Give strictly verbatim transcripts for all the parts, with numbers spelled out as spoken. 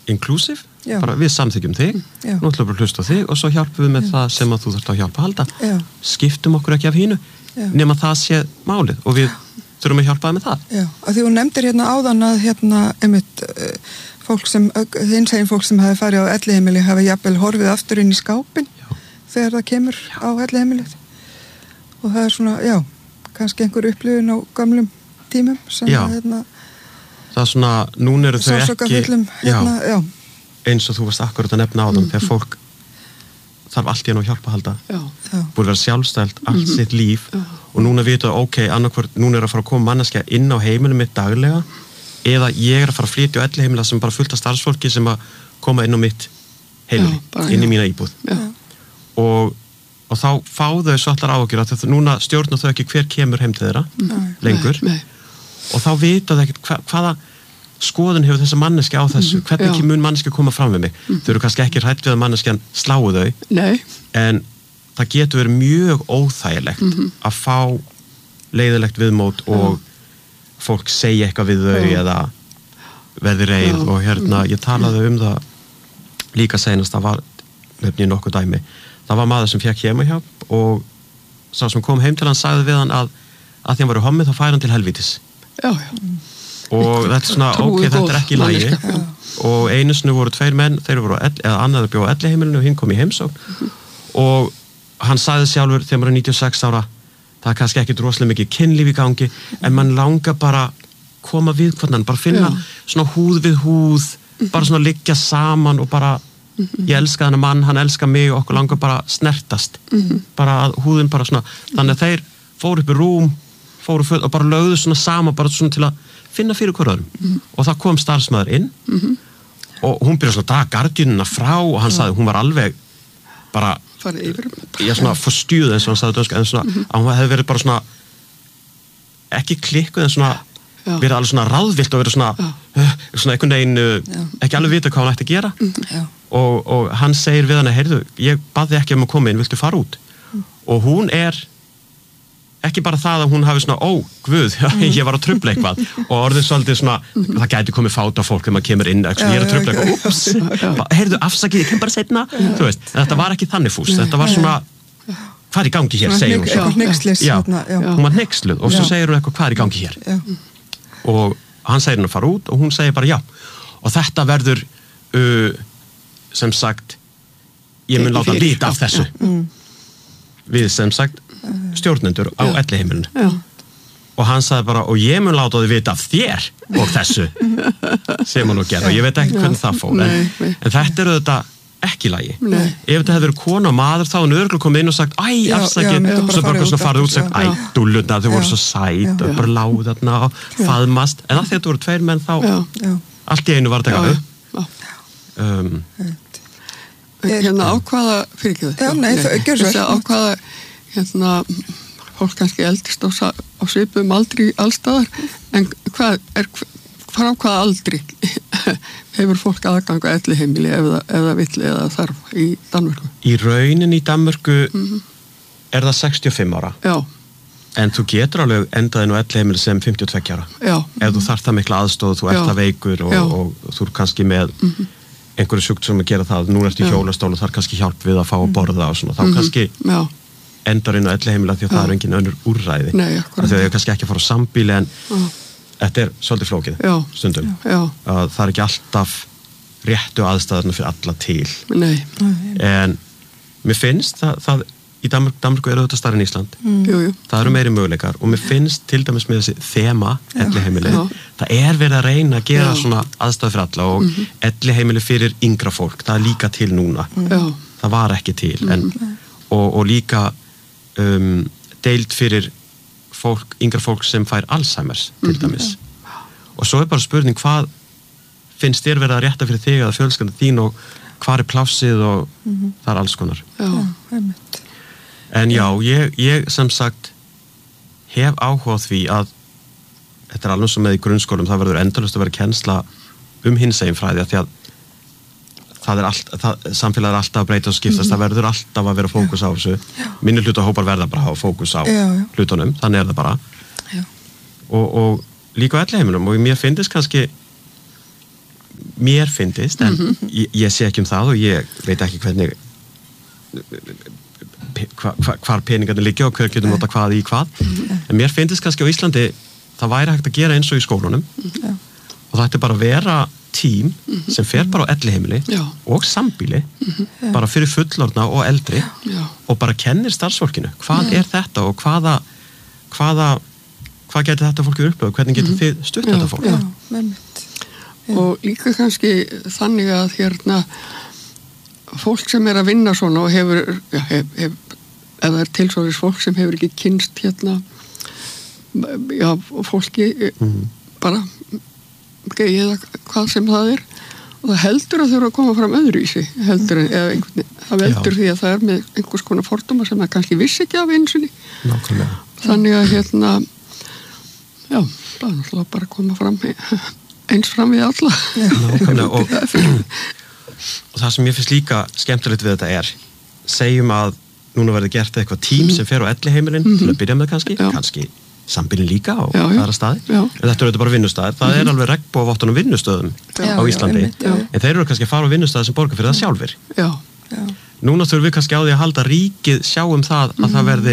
inclusive, já. Bara við samþykjum þig, já. Nú ætlum við að hlusta á þig og svo hjálpum við með já. Það sem að þú þarft að hjálpa að halda. Já. Skiptum okkur ekki af hínu, nema það sé málið og við þurfum að hjálpa það með það. Já, að því þú nefndir hérna áðan að hérna, einmitt, fólk sem, hinsegin fólk sem hafi farið á elliheimili hafi jafnvel horfið aftur inn í skápinn þegar það kemur já. Á elliheimilið. Og það er svona, já, kannski einhver upplifun á gamlum tímum sem já. Að, hérna, það er svona, núna eru þau ekki fullum, hérna, já. Já. Eins og þú varst akkurat að nefna á þann mm. þegar fólk þarf allt í hennu að hjálpa að halda búið að vera sjálfstælt allt mm. sitt líf já. Og núna vitu að ok, annarkvort núna er að fara að koma manneskja inn á heimilinu mitt daglega eða ég er að fara að flytja á elliheimila sem bara fullt af starfsfólki sem að koma inn á mitt heimili, já, inn í mína íbúð og, og þá fá þau svo allar áhugjur að núna stjórna þau ekki hver kemur heim til þeirra mm. lengur nei, nei. Og þá vita þau ekkert hva, hvaða skoðun hefur þessa manneski á þessu mm-hmm, hvernig ekki mun manneski koma fram við mig mm-hmm. þau eru kannski ekki hrætt við að manneskjan sláu þau nei. En það getur verið mjög óþægilegt mm-hmm. að fá leiðilegt viðmót og ja. Fólk segja eitthvað við þau ja. Eða verði reið ja. Og hérna ég talaði um það líka seinast það var nefnir nokkuð dæmi það var maður sem fekk heimahjálp og sá sem kom heim til hann sagði við hann að að því hann var í hommið þá fær hann til helvítis já já og þetta er svona, ok, þetta er ekki í lagi ja. Og einu sinni voru tveir menn þeir voru, eða annar bjó á elliheimilinu og hinn kom í heimsókn mm-hmm. og hann sagði sjálfur þegar maður er níutíu og sex ára það er kannski ekki droslega mikið kynlíf í gangi mm-hmm. en mann langar bara koma við hvernig, bara finna ja. Svona húð við húð mm-hmm. bara svona liggja saman og bara mm-hmm. ég elska þennan mann, hann elskar mig og okkur langar bara snertast mm-hmm. bara að húðin bara svona þannig að þeir fóru upp í rúm fóru full og bara lögðu svona saman bara svona til að finna fyrir hverjum mm-hmm. og það kom starfsmaður inn mm-hmm. og hún byrjaði svona að draga gardínuna frá og hann sagði hún var alveg bara ég svona forstjúð eins og hann sagði dönsk en svona mm-hmm. að hún hefði verið bara svona ekki klikkuð en svona já. Verið alveg svona ráðvillt og verið svona uh, svona einhvern veginn uh, ekki alveg vita hvað hann ætti að gera mm-hmm. og, og hann segir við hann heyrðu, ég baði ekki um að koma inn, viltu fara út mm. og hún er ekki bara það að hún hafi svona, ó, guð, mm. ég var að trufla eitthvað og orðið svolítið svona, mm. það gæti komið fát á fólk þegar maður kemur inn, ekki, ég er að trufla eitthvað, ups, heyrðu, afsakið, ég kem bara setna, þú veist, en þetta var ekki þannig fús, þetta var svona, hvað er í gangi hér, segir hún svo. Hneykslis, já, hún var hneyksluð og svo segir hún eitthvað, hvað er í gangi hér? Og hann segir hún að fara út og hún segir bara já. Og þetta verður, uh, sem sagt, ég mun láta vita af þessu. Við sem sagt, stjórnendur á elliheimilinu já. Og hann sagði bara og ég mun láta þið vita af þér og þessu sem hann nú gerði og ég veit ekki hvernig það fór en, en þetta er auðvitað ekki í lagi nei. Ef þetta hefði verið kona og maður þá hann örgulega komið inn og sagt æ, afsakið og svo bara svona farið út og sagt æ, dúlluna, þau voru svo sæt og bara láð þarna og faðmast en að þetta voru tveir menn þá já. Já. Allt í einu var þetta ekki um, hérna ákvaða fyrir ekki það ákvaða hérna, fólk kannski eldist á, á svipum aldri allstaðar, en hvað er, frá hvaða aldri hefur fólk aðgang að elliheimili eða, eða vill eða þarf í Danmörku? Í raunin í Danmörku mm-hmm. er það sextíu og fimm ára. Já. En þú getur alveg endaðin á elliheimili sem fimmtíu og tveggja ára. Já. Ef þú þarft það mikla aðstoð, þú ert það veikur og, og, og þú er kannski með mm-hmm. einhverju sjúkdóm að gera það, nú ert í hjólastól og þarf kannski hjálp við að fá að borða og svona, þá mm-hmm. kannski Já. Endar inn á elliheimila því að já. Það er engin önnur úrræði Nei, því að þau er kannski ekki að fara á sambíli en já. Þetta er svolítið flókið já. Stundum já. Að það er ekki alltaf réttu aðstæðarna fyrir alla til Nei. En mér finnst það, það í Danmörku, Danmörku eru þetta stærri en Ísland mm. jú, jú. Það eru meiri möguleikar og mér finnst til dæmis með þessi þema elliheimili það er verið að reyna að gera já. Svona aðstæður fyrir alla og mm-hmm. elliheimili fyrir yngra fólk, það er líka til núna mm. það var ekki til en, mm. og, og líka Um, deild fyrir fólk, yngra fólk sem fær Alzheimer's til dæmis mm-hmm. og svo er bara spurning hvað finnst þér verið að rétta fyrir þig eða fjölskyldan þín og hvað er plássið og mm-hmm. það er alls konar já. En já, ég, ég sem sagt hef áhuga á því að þetta er alveg sem með í grunnskólum það verður endalaust að vera kennsla um hinsegin fræði að því að það er allt, það, samfélag er alltaf að breyta og skiptast, mm-hmm. það verður alltaf að vera fókus á þessu minni hlutahópar verða bara að hafa fókus á já, já. Hlutunum, þannig er það bara og, og líka á elliheimilum og mér finnst kannski mér fyndist, en mm-hmm. ég, ég sé ekki um það og ég veit ekki hvernig hva, hva, hvar peningarnir liggja og hver getur nota hvað í hvað, mm-hmm. en mér fyndist kannski á Íslandi það væri hægt að gera eins og í skólunum mm-hmm. og það ætti bara að vera tím mm-hmm. sem fer bara á elliheimili Já. Og sambýli mm-hmm. bara fyrir fullorðna og eldri Já. Og bara kennir starfsfólkinu hvað Já. Er þetta og hvaða hvaða hvað getur þetta fólki upplöðu, hvernig getur mm-hmm. þið stutt þetta fólk Já, með og líka kannski þannig að hérna fólk sem er að vinna svona og hefur ja, hef, hef, ef það er tilsóðis fólk sem hefur ekki kynst hérna já, fólki mm-hmm. bara geið eða hvað sem það er og það heldur að þurfa að koma fram öðru í sig heldur en eða einhvern það veldur já. Því að það er með einhvers konar fordóma sem það kannski vissi ekki af einsinni þannig að hérna já, það er náttúrulega bara að koma fram eins fram við alla Nákvæmlega og, og það sem ég finnst líka skemmtilegt við þetta er segjum að núna verður gert eitthvað tím mm. sem fer á elliheimilin mm-hmm. til að byrja með kannski, já. Kannski sambýlin líka á aðra staði já. En þetta er auðvitað bara vinnustæðir, það mm-hmm. er alveg regnbóvottunum vinnustöðum já, á Íslandi já, já. En þeir eru kannski að fara á vinnustæði sem borgar fyrir það sjálfir já, já. Núna þurfum við kannski á því að halda ríkið sjá um það að mm-hmm. það verði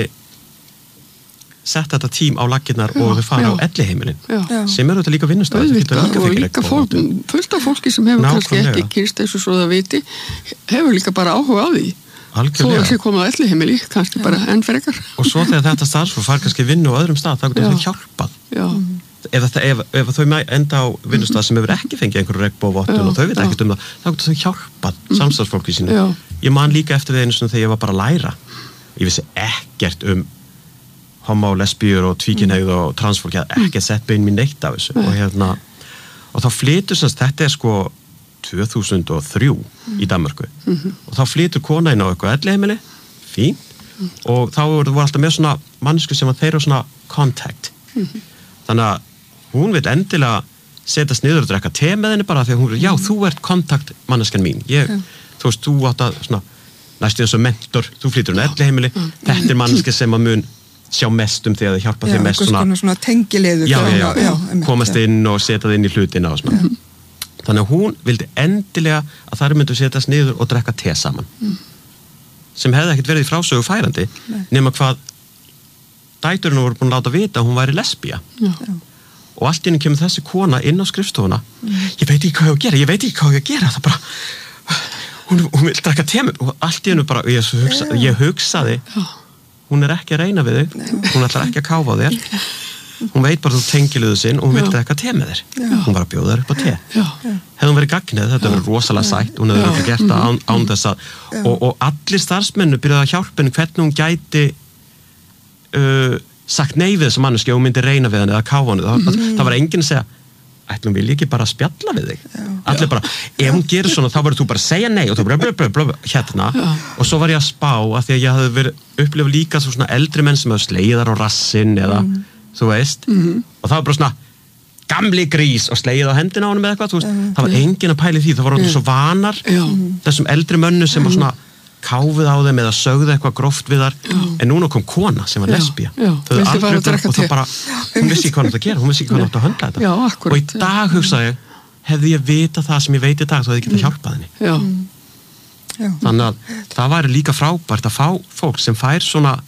sett þetta tím á laggirnar já, og þau fara já. Á elliheimilin já. Sem eru þetta líka vinnustæðir líka og líka fólk, fullt af fólki sem hefur kannski ekki kynst eins og svo það viti hefur líka bara áhuga á því Algjörlega. Þó að sé koma á elliheimili, kannski já. Bara enn frekar. Og svo þegar þetta starfsfólk fær kannski vinnu á öðrum stað, þá getur þau hjálpað. Já. Ef, þetta, ef, ef þau enda á vinnustað sem hefur ekki fengið einhverju regnbogavottun og þau veit ekkert um það, þá getur þau hjálpað mm. samstarfsfólki sínu. Já. Ég man líka eftir því einu svona þegar ég var bara að læra. Ég vissi ekkert um homo, lesbíur og tvíkynhneigð og transfólk, ég hafði ekkert sett bein mín neitt af þessu. Og, hérna, og þá flytur semst, þetta er sko tvö þúsund og þrjú mm. í Danmörku mm-hmm. og þá flytur kona inn á eitthvað elliheimili, fín mm. og þá voru alltaf með svona mannsku sem að þeir eru svona contact mm-hmm. þannig að hún vil endilega setjast niður og drekka te með henni bara því að hún er, já þú ert kontakt manneskjan mín, ég, mm. þú veist, þú átt að svona, næstu eins og mentor þú flytur inn á elliheimili, mm. þetta er manneski sem að mun sjá mest um því að það hjálpa því mest svona, svona tengileður já, já, já, já, komast inn og setja það inn í hlutina og svona mm. Þannig að hún vildi endilega að þær myndu setjast niður og drekka te saman. Mm. Sem hefði ekkert verið í frásögu færandi, Nei. Nema hvað dæturinn voru búin að láta vita að hún væri lesbía. Já. Og allt í einu kemur þessi kona inn á skrifstofuna. Mm. Ég veit ekki hvað ég á að gera, ég veit ekki hvað ég á að gera. Það bara, hún, hún vil drekka te með. Og allt í einu bara, ég, hugsa, ég hugsaði, hún er ekki að reyna við þig, hún ætlar ekki að káfa á þér. Hún veit bara þú tengiluðu sinn og hún vildi eitthvað te með þér já. Hún var að bjóða þér upp á te hefði hún verið gagnið, þetta verið rosalega sætt hún hefði verið gert það án, án þess að og, og allir starfsmennu byrjaði að hjálpa henni hvernig hún gæti uh, sagt nei við þessu manneski og hún myndi reyna við henni eða káfa henni það, mm. það var enginn að segja ætlum við ekki bara að spjalla við þig já. Allir bara, ef hún gerir svona þá verður þú bara að segja nei og þú bara blö, blö, blö, blö, hérna já. Og svo var ég að spá að því að ég hafði verið upplifað líka svona eldri menn sem hefði slegið þar á rassinn eða mm. þú veist, mm-hmm. og það var bara svona gamli grís og slegið á hendina á honum eða eitthvað, þú veist, mm-hmm. það var enginn að pæli því það voru mm-hmm. svo vanar mm-hmm. þessum eldri mönnu sem var svona káfið á þeim eða sögðu eitthvað gróft við þar mm-hmm. en núna kom kona sem var lesbía þau var algjörður og það bara hún vissi ekki hvað hann átt að gera, hún vissi ekki hvað hann átt að höndla þetta já, akkurat, og í dag hugsaði ég hefði ég vita það sem ég veit í dag þá hefði ég getað hjálpað henni já. Já. Þannig að það væri líka frábært að fá fólk sem fær svona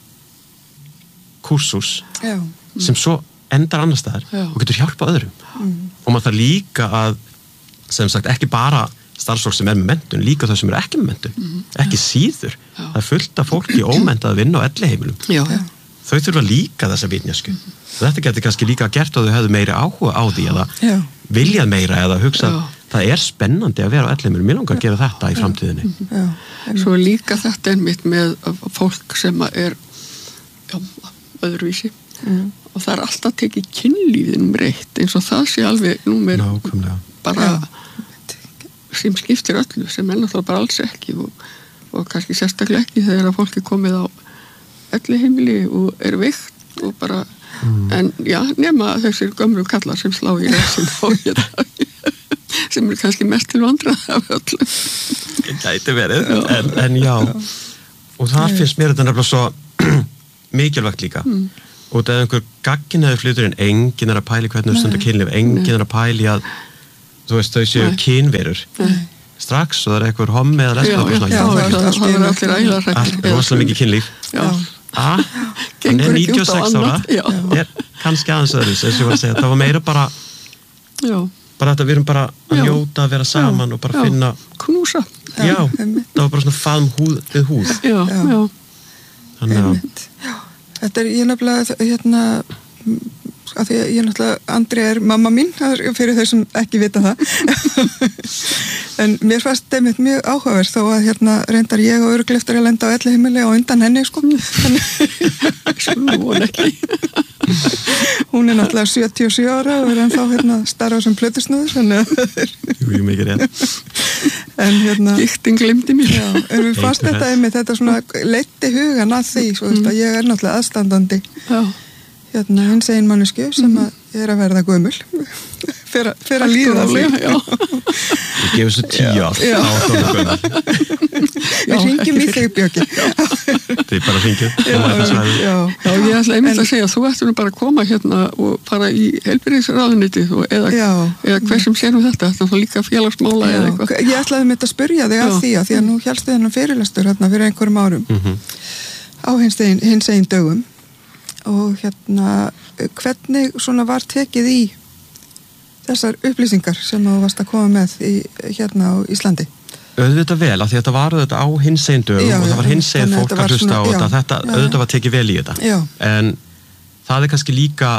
kursus já. Sem svo endar annar staðar Já. Og getur hjálpa öðrum mm. og maður þarf líka að sem sagt ekki bara starfsfólk sem er með menntun líka þau sem eru ekki með menntun mm. ekki síður, Já. Það er fullt af fólki ómenntað að vinna á elliheimilum Já. Þau þurfa líka þessa vitneskju mm. þetta getur kannski líka gert að þau hefðu meiri áhuga á því eða Já. Viljað meira eða hugsa það er spennandi að vera á elliheimilum, mér langar að gera þetta í framtíðinni Já. Svo líka þetta er mitt með fólk sem er já, öðruvísi mm. og það er alltaf tekið kynlífin breytt eins og það sé alveg númer Nákvæmlega. Bara Já. Sem skiptir öllu sem er náttúrulega bara alls ekki og, og kannski sérstaklega ekki þegar að fólki komið á elliheimili og er veikt og bara mm. en já, nema þessir gömlu kallar sem slá í ressin og hérna sem er kannski mest til vandræða af öllu Gæti verið en, en já og það finnst mér þetta nefnilega svo mikilvægt líka mm. og það er einhver gagginniði flytur inn enginn er að pæli hvernig þú stundar kynlíf enginn er að pæli að þú veist, þau séu kynverur strax og það er eitthvað hommi eða lesba já, já, það er allir ægilega hrættir rosalega mikið kynlíf a, hann er níutíu og sex ára er kannski aðeins öðru sem ég var að segja, það var meira bara já. bara þetta, við erum bara að njóta að vera saman já, og bara já. finna knúsa já, það var bara svona faðm húð við húð já, já þannig að þetta er, ég nefnilega hérna að því að ég náttúrulega, Andri er mamma mín fyrir þau sem ekki vita það en mér fannst það mjög áhugaverð þó að hérna reyndar ég og örugglega eftir að lenda á elliheimili og undan henni sko Svona ekki hún er náttúrulega sjötíu og sjö ára og er ennþá hérna starfa sem plötusnúður þannig að Jú, mikið rétt en hérna Giktin glimti mér já, en við fannst þetta einmitt, þetta svona leiddi hugan að því, svo veist að ég er náttúrulega aðstandandi já hérna hins einn mannesku sem að er að verða gömul fyrir að líða því ég gefur svo tíu ár við ringjum í þig Björki þið bara ringjum já, ég ætla einmitt að segja þú ættum bara að koma hérna og fara í heilbrigðisráðuneytið eða, eða hver sem sér um þetta þetta er líka félagsmála eða eitthvað ég ætlaði mitt að spyrja þig að því að því að nú hélstu þennan fyrirlestur hérna fyrir einhverjum árum á hins einn dögum og hérna hvernig svona var tekið í þessar upplýsingar sem þú varst að koma með í, hérna á Íslandi? Auðvitað vel, af því að þetta var auðvitað á hinsegin dögum og það var hinsegin fólk að hlusta á þetta, þetta já, auðvitað var tekið vel í þetta já. En það er kannski líka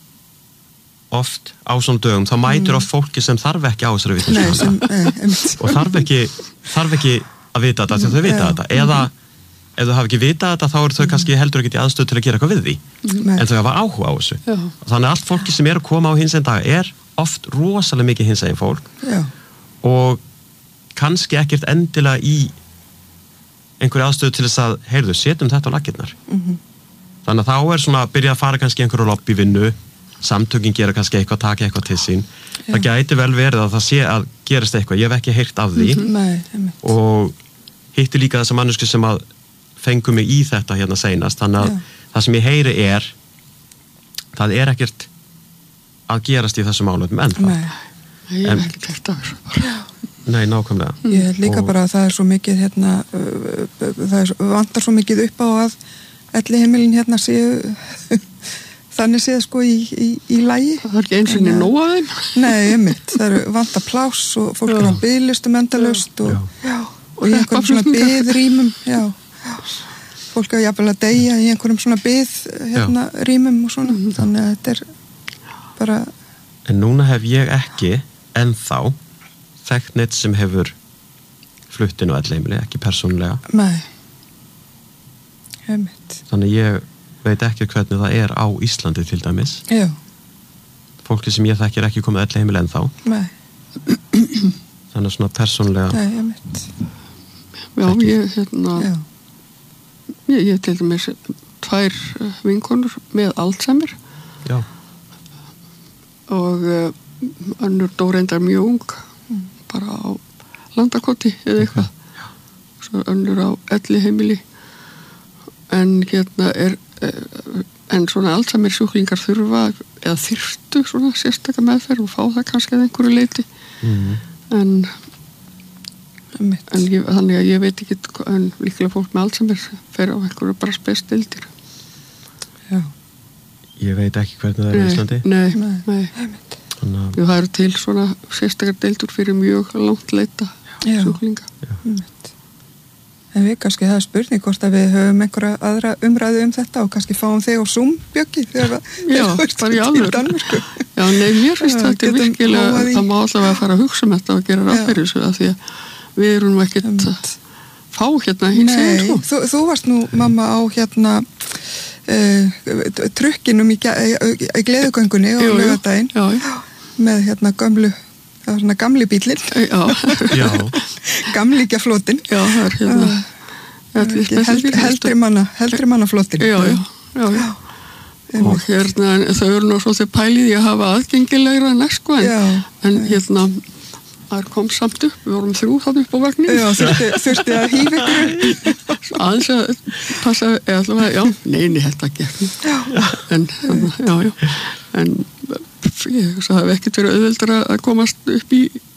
oft á svona dögum, þá mætur oft fólki sem þarf ekki á þessari vitneskju og þarf ekki, þarf ekki að vita þetta, því að þau vita já. Þetta eða ef þau hafa ekki vitað þetta, þá eru þau kannski heldur ekki í aðstöð til að gera eitthvað við því. Nei. En þau hafa áhuga á þessu. Já. Þannig að allt fólki sem er að koma á hinsegin dag er oft rosalega mikið hinsegin fólk. Já. Og kannski ekkert endilega í einhverju aðstöð til þess að, heyrðu, setjum þetta á laggirnar. Mm-hmm. Þannig að þá er svona að byrja að fara kannski einhverju lobbyvinnu, samtökin gera kannski eitthvað, taka eitthvað til sín. Já. Það gæti vel verið að það sé að gerist eitthvað. Ég hef ekki heyrt af því. Mm-hmm. Nei, og hitti líka þessa mannesku sem að fengum mig í þetta hérna seinast, þannig að já. Það sem ég heyri er það er ekkert að gerast í þessu málum ennþá. Nei, ég hef ekki tekt af þessu. Nei, nákvæmlega. Ég held líka og... bara að það er svo mikið hérna, það er, vantar svo mikið upp á að elliheimilin hérna séu þannig séð sko í, í, í lagi. Það er ekki eins og niður nóg af þeim. Nei, einmitt, það eru vantar pláss og fólk já. Er á biðlistum endalaust og, já. Já. og í einhverjum svona biðrýmum, já. Fólk er jafnvel að deyja í einhverjum svona byð hérna rýmum og svona mm-hmm. þannig að þetta er bara en núna hef ég ekki ennþá þekkt neitt sem hefur flutt inn á elliheimili, ekki persónulega nei heimitt þannig ég veit ekki hvernig það er á Íslandi til dæmis já fólki sem ég þekkir ekki komið elliheimili ennþá nei þannig svona persónulega nei heimitt já ég hérna já Ég, ég til dæmis tvær vinkonur með Alzheimer Já. og uh, önnur dó reyndar mjög ung mm. bara á Landakoti eða eitthvað okay. svo önnur á elliheimili en hérna er uh, en svona Alzheimer sjúklingar þurfa eða þyrftu svona sérstaka meðferð og fá það kannski að einhverju leiti mm. en En ég, þannig að ég veit ekki en líklega fólk með Alzheimer fer á einhverju bara spesdeildir Já Ég veit ekki hvernig það er í Íslandi Nei, nei, nei. Þannig að það eru til svona sérstakar deildur fyrir mjög langt leita sjúklinga En við kannski það er spurning hvort að við höfum einhverja aðra umræðu um þetta og kannski fáum þig á Zoom Björki þegar Já, bara í alveg Já, nei, mér finnst Já, þetta virkilega það má allavega að fara að hugsa um þetta og gera ráð fyrir þessu af því að við erum nú ekkert að fá hérna hins einn sko. Þú, þú varst nú mamma á hérna uh, trukkinum í, í, í gleðugöngunni á laugardaginn með hérna gamlu það var svona gamli bíllinn gamlíkjaflótin Já, það er hérna uh, held, heldri manna heldri manna flótin Já, já, já, já. Og hérna þau eru nú svo þegar pælið í að hafa aðgengilegra næst sko en, en hérna það kom samt upp, við vorum þrjú þannig upp á vagninu. Já, þurfti, þurfti að hífa ykkur. Aðeins að passa, eða allavega, já, neini, þetta gekk. En, já, já, en ég hef ekkert verið auðveldar að komast upp í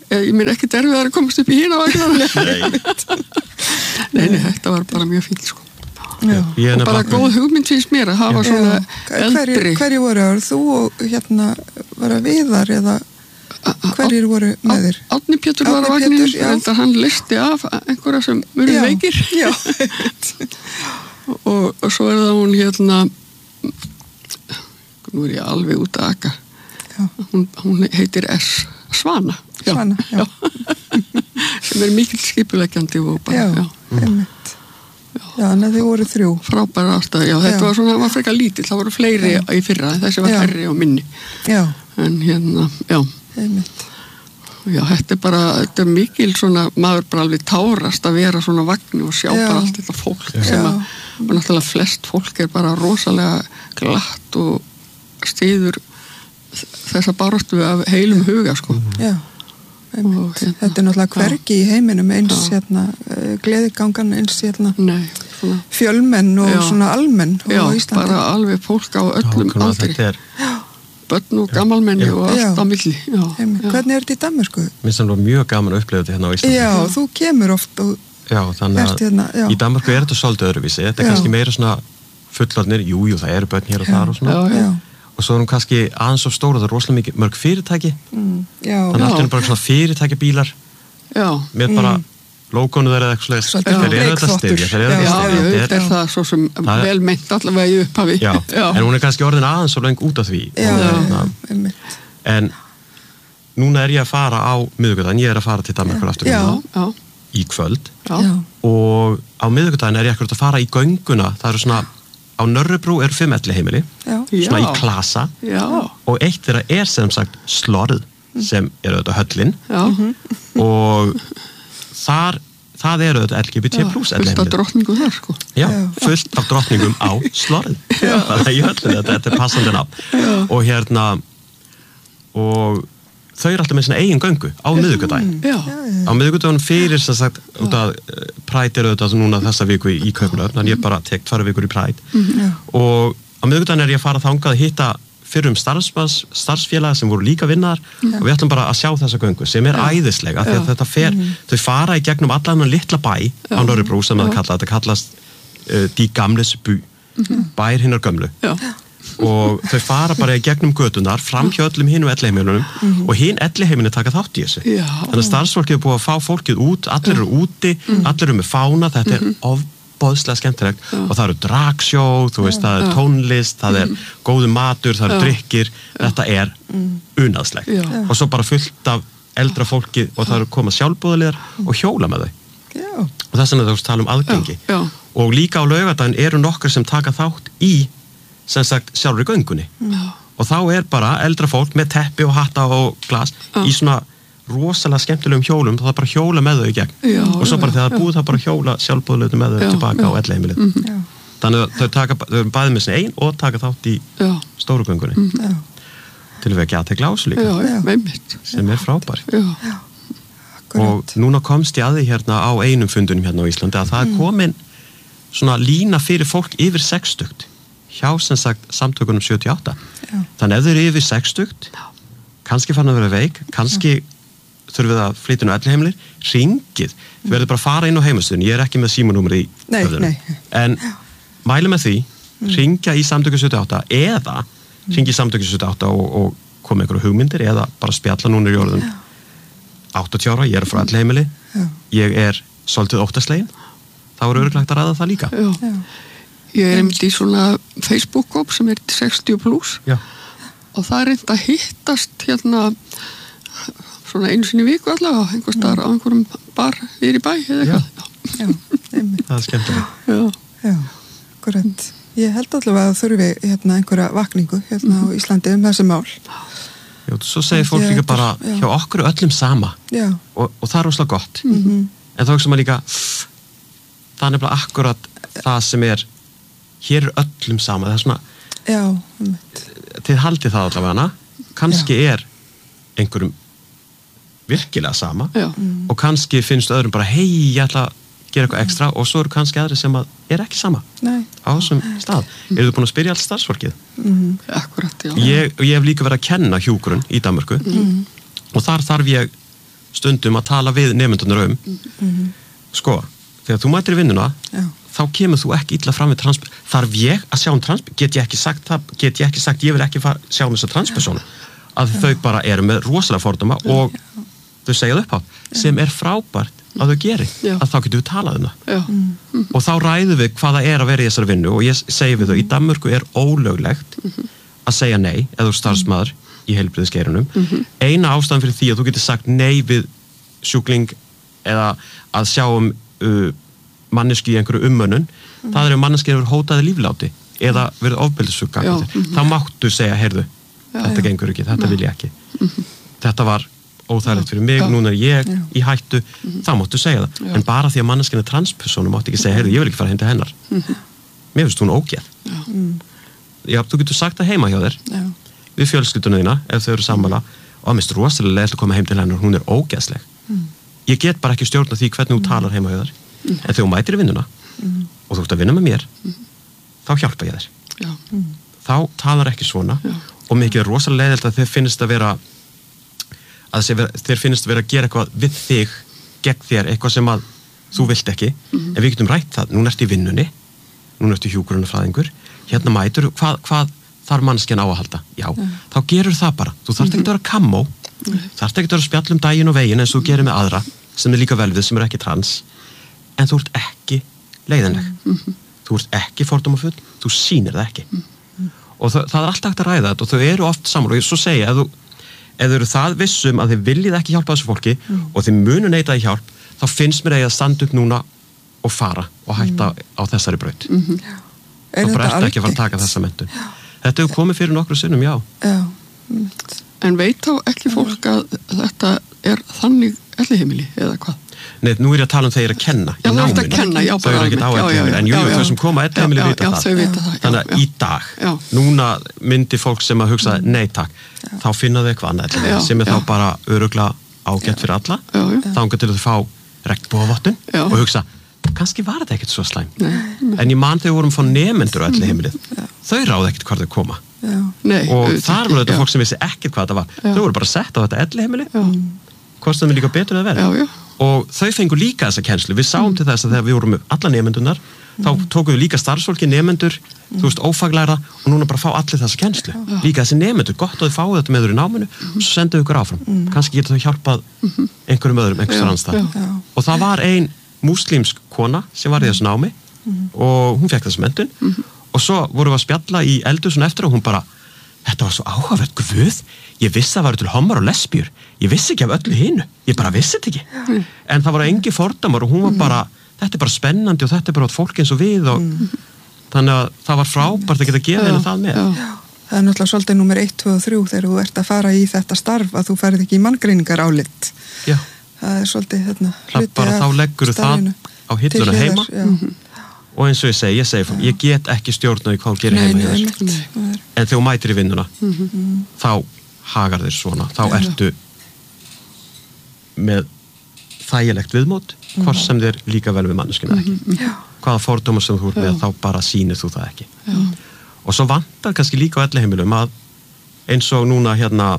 ég mér ekki derfið að komast upp í hína vagnana. Nei, nei, þetta var bara mjög fínt, sko. Já. Og bara góð hugmynd finnst mér að hafa svona eldri. Hverju, hverju voru ára? Þú og hérna var að Viðar eða hverjir voru með þér? Árni Pétur var á vagninu, reyndar hann listi af einhverja sem voru veikir. Já. og, og svo er það hún hérna, nú er ég alveg út að aka. Hún, hún heitir S. Svana. Já. Svana, já. sem er mikill skipuleggjandi og bara, já. Já, einmitt. Já, þannig að þið voru þrjú. Frábæra ástæður, já, þetta já. var svona, það var frekar lítill, það voru fleiri já. í fyrra, þessi var færri og minni. Já. En hérna, já. Einmitt. Já, þetta er bara, þetta er mikil svona, maður bara alveg tárast að vera svona vagni og sjá já. bara allt þetta fólk já. sem að, og náttúrulega flest fólk er bara rosalega glatt og styður þessa barástu af heilum huga, sko. Já. Hérna, þetta er náttúrulega hvergi í heiminum eins já. hérna, gleðigangan eins hérna Nei, svona, fjölmenn og já. svona almenn já, og Íslandi. Bara alveg fólk á öllum já, aldri er... börn og gamalmenni og allt á milli já, já. Hvernig er þetta í Danmörku? Mér sem var mjög gaman að upplifa þetta hérna á Íslandi. Já, þú kemur oft og já, þannig að hérna, já. í Danmörku er þetta svolítið öðruvísi, þetta er já. kannski meira svona fullorðnir, jú, jú, það eru börn hér og þar og svona já, já. og svo er hún kannski aðeins of stóra, það er rosalega mikið mörg fyrirtæki mm, þannig að allt er bara svona fyrirtækibílar með bara mm. logoну þeirra eða eitthvað slegist þeir eru þetta styfja þeir eru þetta styfja þetta er það svo sem vel meint allavega í upphafi já. en hún er kannski orðin aðeins og lengt út af því já, og, já, en núna er ég að fara á miðvikudaginn, ég er að fara til Danmerkur aftur já, já. í kvöld já. og á miðvikudaginn er ég ekkert að fara í gönguna, það eru svona á Nörrebrú er fimm elliheimili svona í klasa já. og eitt þeirra er sem sagt Slorð sem er auðvitað höllin já. og þar það eru auðvitað L G B T plus fullt af drottningum þar sko já, fullt af drottningum á Slorð þannig í höllin, þetta, þetta er passandi nafn og hérna og þau eru alltaf með sinna eigin göngu á miðvikudaginn á miðvikudaginn fyrir sem sagt út að Pride er auðvitað núna þessa viku í, í Kaupmannahöfn þannig ég bara tek tvær vikur í Pride mm-hmm. og á miðvikudaginn er ég að fara þangað að hitta fyrrum starfsfélaga sem voru líka vinnar og við ætlum bara að sjá þessa göngu sem er æðislega af því að þetta fer, mm-hmm. þau fara í gegnum allan litla bæ á Nörrebrú sem það kalla, þetta kallast uh, Die Gamles By mm-hmm. bær hinnar gömlu já. og þau fara bara í gegnum götunar fram hjá öllum hinu elliheimilunum mm-hmm. og hinn elliheimilin taka þátt í þessu já. þannig að starfsfólkið er búið að fá fólkið út allir eru úti, mm-hmm. allir eru með fána þetta er mm-hmm. ofboðslega skemmtilegt já. og það eru dragsjó, þú veist, það er tónlist það er mm-hmm. góðu matur, það eru drykkir þetta er unaðslegt mm-hmm. og svo bara fullt af eldra fólki og það eru komað sjálfboðaliðar og hjóla með þau já. og þess vegna þú tala um aðgengi já. og líka á laugardaginn eru nokkur sem taka þátt í sem sagt sjálfur í göngunni já. og þá er bara eldra fólk með teppi og hatta og glas já. í svona rosalega skemmtilegum hjólum þá er bara hjóla með þau í gegn já, og svo bara þegar það búið það bara hjóla sjálfbúðleitu með þau já, tilbaka já. á elliheimilið mm-hmm. þannig að þau, taka, þau eru bæðið með sin einn og taka þátt í já. stóru göngunni mm-hmm. til að vekja athygli á þessu líka já, já. sem er frábær já. og núna komst ég að því hérna á einum fundunum hérna á Íslandi að það er komin svona lína fyrir fólk yfir sextugt hjá sem sagt samtökunum sjötíu og átta já. þannig ef þau eru yfir sextugt kannski fann að vera veik kannski já. þurfum við að flytja inn á elliheimilir ringið, þið verður bara að fara inn á heimastöðin ég er ekki með símanúmer í höfðunum en mæli með því mm. ringja í samtöku sjötíu og átta eða mm. ringi í samtöku sjötíu og átta og, og koma einhverju hugmyndir eða bara spjalla núna í orðun áttatíu ára, ég er frá elliheimili ég er svolítið óttaslegin þá er örugglega að ræða það líka já. Já. Ég er einmitt í svona Facebook-hóp sem er sextíu plus já. og það er reynd að hittast hérna svona einu sinni viku allavega einhver staðar á einhverjum bar yfir í bæ eða eitthvað það er skemmtilegt já. já, akkurat ég held allavega að þurfi hérna einhverja vakningu hérna mm. á Íslandi um þessi mál já, svo segir fólk líka bara já. hjá okkur öllum sama og, og það er óslega gott mm-hmm. en þá ekki sem að líka það er nefnilega akkurat það sem er hér er öllum sama það er svona já, um þið haldið það allavega kannski já. er einhverjum virkilega sama mm. og kannski finnst öðrum bara hei, ég ætla að gera eitthvað ekstra og svo eru kannski aðri sem að er ekki sama Nei. á þessum stað mm. eru þið búin að spyrja allt starfsfólkið mm. akkurat, já ég, ég hef líka verið að kenna hjúgrun í Danmörku mm. og þar þarf ég stundum að tala við nemendurnar um Mhm. sko, þegar þú mætir í vinnuna Já. þá kemur þú ekki illa fram við transp þarf ég að sjá um transp get ég ekki sagt það, get ég ekki sagt ég vil ekki fara, sjá um þessa transpersonu að þau bara eru með rosalega fordóma og þau segja það upp á sem er frábært að þau geri Já. að þá getum við talað um það Já. og þá ræðum við hvað það er að vera í þessari vinnu og ég segi við þau, í Danmörku er ólöglegt að segja nei eða þú er starfsmaður í heilbrigðisgeiranum eina ástæðan fyrir því að þú getur sagt nei við sjúkling eða að sjá um uh, manneski í einhverju ummönnun það er ef manneski hefur hótaði lífláti eða verið ofbeldissjúk Já. þá máttu segja, heyrðu, þetta já. gengur ekki þetta vil ég ekki þetta var óþægilegt fyrir mig, Já. núna er ég Já. í hættu, þá máttu segja það Já. en bara því að manneskinn er transpersonu máttu ekki segja, heyrðu, ég vil ekki fara heim til hennar mér finnst hún ógeð já, þú getur sagt það heima hjá þér Já. við fjölskyldunum þína, ef þau eru sammála og að minnst rosalega leiðilegt að koma heim til hennar hún er ógeðsleg ég get bara ekki stjórna því hvernig þú talar heima hjá þér en þegar þú mætir í vinnuna og þú ert að vinna með mér þá hjálpa ég þér Já. þá talar ekki svona Já. og mikið er rosalega leiðilegt að þér finnst að vera að þér, þér finnst að vera að gera eitthvað við þig gegn þér, eitthvað sem að þú vilt ekki, en við getum rætt það núna ertu í vinnunni, núna ertu hjúkrunarfræðingur hérna mætur, hvað, hvað þarf mannskjan á að halda, já, þá gerur það bara, þú þarft ekki að vera kammó þarft ekki að vera spjall um daginn og veginn eins og þú gerir með aðra, sem er líka vel við sem er ekki trans, en þú ert ekki leiðinleg, þú ert ekki fordómafull, þú sýnir það ekki og það, það er alltaf hægt að ræða þetta og þau eru oft saman og ég svo segja, ef þú ef þau eru það vissum að þið viljið ekki hjálpa þessu fólki og þið munu neita í hjálp þá finnst mér að standa upp núna og fara og hætta á þessari braut Mm. Er þá bara þetta ertu ekki að fara að taka algengt? þessa menntun þetta hefur komið fyrir nokkru sinnum, já Já. einmitt. En veit þá ekki fólk að þetta er þannig elliheimili eða hvað? Nei, nú er ég að tala um þeir að kenna Já, í þú ert að náminu. kenna, já, þau bara eru ekkert á almennt, já, elliheimili já, en jú, já, jú, já. þau sem koma að elliheimili Já, vita já, það þau vita það, já, þannig að já. í dag, Já. núna myndi fólk sem að hugsa nei takk, þá finna þau eitthvað annað Já, elliheimili sem er já. þá bara öruglega ágætt fyrir alla Já, já. þangað til að þau fá regnbogavottun Já. og hugsa, kannski var þetta ekkert svo slæm en ég man þegar við vorum að fá nemendur á elliheimilið, þau ráði ekkert hvað þau koma Já. Nei, og auðvitað þar ekki, var þetta já. fólk sem vissi ekkert hvað þetta var Já. þau voru bara sett á þetta elliheimili Já. hvort það er líka betur að vera Já, já. og þau fengur líka þessa kennslu við sáum til þess að þegar við vorum með alla nemendunar þá tókum við líka starfsfólki nemendur þú veist, ófaglæra og núna bara fá allir þessa kennslu líka þessi nemendur, gott að þau fáið þetta með þau í náminu og svo sendu ykkur áfram kannski getur þau hjálpað einhverjum öðrum einhverjum annars Já, staðar. já. Og það var ein múslimsk kona sem var í þessu námi og hún fekk þessu menntun og svo vorum við að spjalla í eldhúsinu eftir og hún bara, þetta var svo áhugavert, guð, ég vissi að það var til hommar og lesbjur, ég vissi ekki af öllu hinu, ég bara vissi þetta ekki. En það voru engi fordómar og hún var bara, þetta er bara spennandi og þetta er bara fólk eins og við og þannig að það var frábært að geta gefið henni það með. Já. Það er náttúrulega svolítið númer eitt, tvö og þrjú þegar þú ert að fara í þetta starf að þú ferð ekki í manngreiningar álit. Já, Það er svolítið hérna, það bara þá leggur það starfinu á hilluna til heima hliðar, já. og eins og ég segi, ég segi, ég get ekki stjórnaði hvað þú gerir Nei, heima nei, hjá þér. einmitt. Það er- En þegar þú mætir í vinnuna þá hagar þér svona þá ertu með þægilegt viðmót hvort sem þér líka vel við manneskina ekki Já. hvaða fordóma sem þú ert með þá bara sýnir þú það ekki Já. Og svo vantar kannski líka á elliheimilum að eins og núna hérna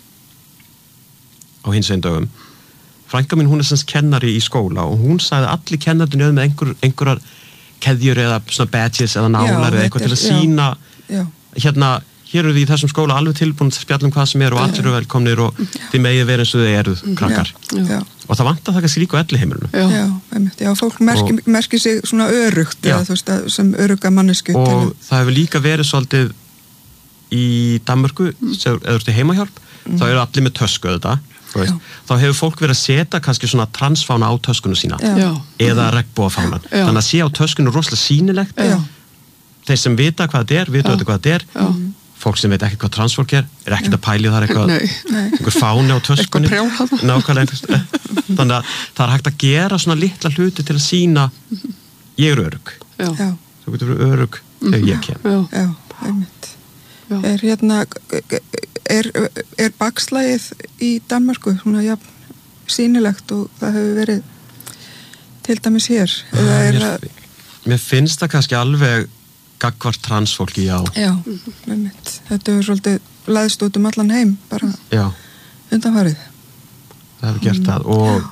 á hins einn dögum frænka mín hún er semst kennari í skóla og hún sagði að allir kennarnir með einhver, einhverjar keðjur eða svona badges eða nálar eða eitthvað til að þetta er- sína Já. hérna, hér eru því í þessum skóla alveg tilbúin að spjalla um hvað sem er og allir eru velkomnir og þið megið vera eins og þið eruð krakkar Já. Já. og það vantar það kannski líka á elliheimilunum Já. Já, einmitt. Já, fólk merki, Og- merki sig svona örugt Já. eða, þú veist, að- sem öruga mannesku og það hefur líka verið svolítið í Danmörku sem eða þú ert í heimahjálp þá eru allir með tösku þetta þá hefur fólk verið að setja kannski svona transfána á töskunum sína Já. Já. eða regnbogafánan Já. þannig að sé á töskunum rosalega sýnilegt Já. þeir sem vita hvað þetta er, vita Já. þetta hvað þetta er Já. fólk sem veit ekkert hvað transfólk er er ekkert að pæli þar eitthvað Nei. Nei. einhver fáni á töskunni Eitthvað prjál þarna. nákvæmlega einhvers- þannig að það er hægt að gera svona litla hluti til að sína ég er örugg Já. Já, þú getur verið örugg þegar ég kem Já. já, einmitt. Já. Er hérna, er, er bakslægið í Danmörku svona jafn sýnilegt og það hefur verið til dæmis hér? Eða er mér, það, mér finnst það kannski alveg gagvart transfólki, já já, einmitt. Þetta hefur svolítið læðst út um allan heim, bara já, undanfarið. það hefur gert það og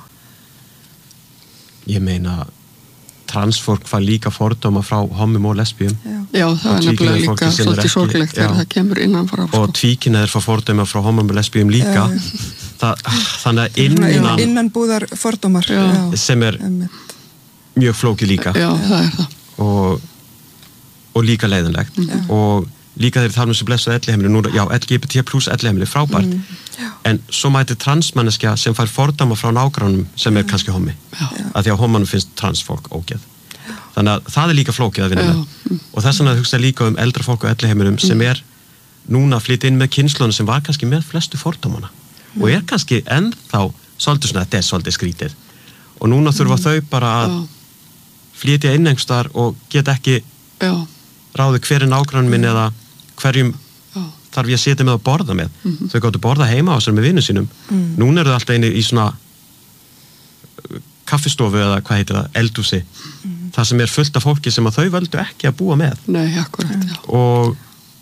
ég meina transfólk fær líka fordóma frá homum og lesbíum. Já, já það er nefnilega líka svolítið sorglegt þegar það kemur innanfrá. Sko. Og tvíkynhneigðir fá fordóma frá homum og lesbíum líka. Það, þannig að innan... Innanbúðar fordómar. Já. Sem er mjög flókið líka. Já, það er það. Og, og líka leiðinlegt. Já. Og líka þegar við talum um þessu blessuðu elliheimili, nú, já, L G B T plus elliheimili, frábært. Mm. En svo mæti transmanneskja sem fær fordóma frá nágrannum sem er kannski homi. Af því að homanum finnst transfólk ógeð. Þannig að það er líka flókið að vinna með. Mm. Og þess vegna hugsa líka um eldra fólk og elliheimilum mm. sem er núna flytt inn með kynslunum sem var kannski með flestu fordómana. Mm. Og er kannski ennþá svolítið svona, þetta er svolítið skrítið. Og núna þurfa mm. þau bara að flytja inn einhverstaðar og geta ekki já. Ráði hver er nágrannum minn eða hverjum já. Þarf ég að setja með að borða með. Mm-hmm. Þau gáttu borða heima á sér með vinnu sínum. Mm. Núna eru þau alltaf einu í svona kaffistofu eða hvað heitir það, eldhúsi. Mm. Það sem er fullt af fólki sem að þau völdu ekki að búa með. Nei, akkurat, já. Og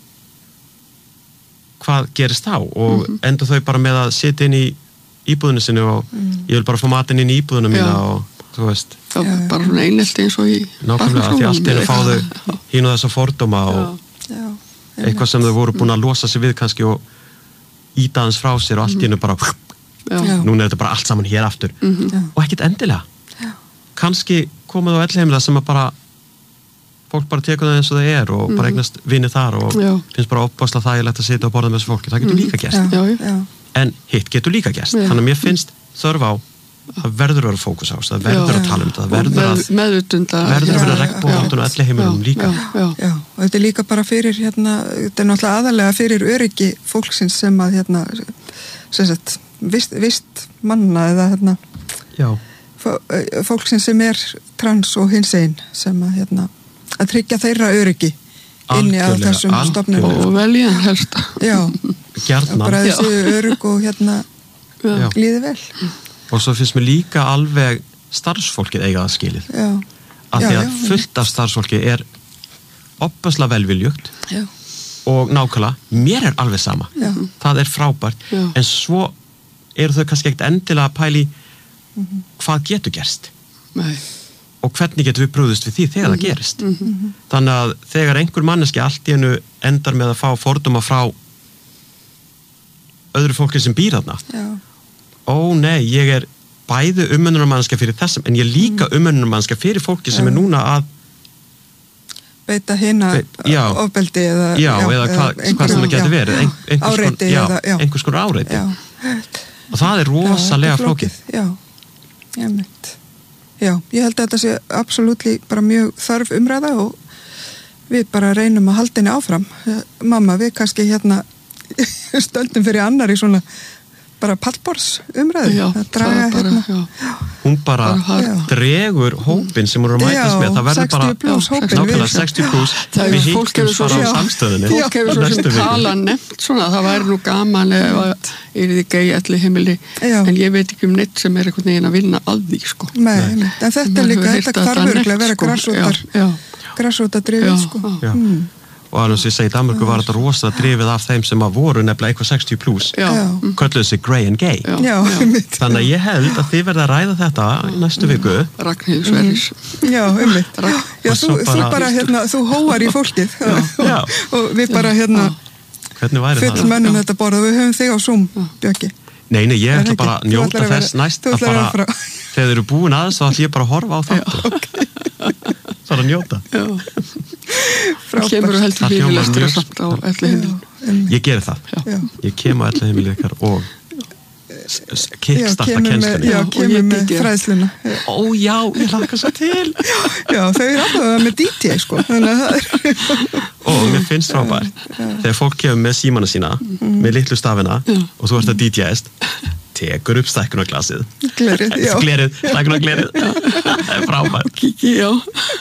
hvað gerist þá? Og mm-hmm. enda þau bara með að setja inn í íbúðinu sinni og mm. ég vil bara fá matinn inn í íbúðinu mína og þú veist. Já, bara svona einelti eins og í nákvæmlega, því allt er að fá þau hín og þessa fordóma og já. Já. Eitthvað sem þau voru búin að losa sig við kannski og íta hans frá sér og allt í hennu bara já. Núna er þetta bara allt saman hér aftur mm-hmm. og ekkert endilega já. Kannski komið á elliheimila sem að bara fólk bara tekur það eins og það er og mm-hmm. bara eignast vinni þar og já. Finnst bara opbásla þægilegt að sitja og borða með þessu fólki, það getur mm-hmm. líka gerst já, já. En hitt getur líka gerst þannig að mér finnst þörf á það verður að vera fókus á það verður já, að tala um það verður að meðutunda verður að vera regnbóðátun og elliheimilum líka já, já. Já, og þetta er líka bara fyrir hérna, þetta er náttúrulega aðalega fyrir öryggi fólksins sem að hérna sem sagt, vist, vist manna eða hérna já. Fólksins sem er trans og hinsegin sem að hérna að tryggja þeirra öryggi inni á þessum stofnum og velja helst já, gjarnan bara þessi örygg og hérna já. Líði vel og svo finnst mér líka alveg starfsfólkið eiga það skilið já. Af því já, að já, fullt af starfsfólki er opaslega velviljugt já. Og nákvæmlega, mér er alveg sama já. Það er frábært já. En svo eru þau kannski ekkert endilega að pæli mm-hmm. hvað getur gerst Nei. Og hvernig getur við brúðist við því þegar mm-hmm. það gerist mm-hmm. Þannig að þegar einhver manneski allt í hennu endar með að fá fordóma frá öðru fólki sem býr þarna já. Ó nei, ég er bæði umönnunarmannska fyrir þessum en ég er líka umönnunarmannska fyrir fólki sem já. Er núna að beita hina já. Ofbeldi eða já, já eða hvað hva sem það getur verið ein, áreiti eða já. Einhvers konar áreiti og það er rosalega flókið já, ég mynd já, ég held að þetta sé absolutt bara mjög þarf umræða og við bara reynum að halda henni áfram mamma, við kannski hérna stöldum fyrir annar í svona bara pallbors umræðu já, að draga bara, hérna já. Hún bara, bara dregur hópin sem hún er að mætast með það verður bara nákvæmlega sextíu plus við hittum bara á samstöðinni fólk hefur svo sem tala nefnt svona það væri nú gaman eða er þið gei allir heimili en ég veit ekki um neitt sem er einhvern veginn að vinna að því sko. Nei, Nei. En þetta er líka þetta þarf örglega að vera grassrótar grassrótar drifið sko mm. Og alveg sem ég segi í Danmörku var þetta rosa drifið af þeim sem að voru nefnilega eitthvað sextíu plus kölluðu sig grey and gay já. Já. Þannig að ég held að þið verða að ræða þetta í næstu viku Ragnhildur Sverris Já, ummitt Já, þú, bara... þú bara, hérna, þú hóar í fólkið já. Og við bara, hérna fullmönnum þetta borð og við höfum þig á Zoom, Björki Nei, nei, ég ætla bara að njóta þess næst að bara, þegar þið eru búin aðeins þá ætla ég bara að horfa á þetta Það er að njóta Frábært Kemur þú heldur fyrir lestur að samt á elliheimilinu Ég geri það já. Ég kem á elliheimilinu ykkar og kickstarta kennslunni Já, kemur með fræðsluna Ó já, ég laka svo til Já, þau eru alltaf með D J sko Þannig að það er Og mér finnst frábært Þegar fólk kemur með símana sína mm. með litlu stafina já. Og þú ert að D J-ast tekur upp stækkunarglasið Glerið, já Glerið, stækkunarglerið Það er frábært Kiki, já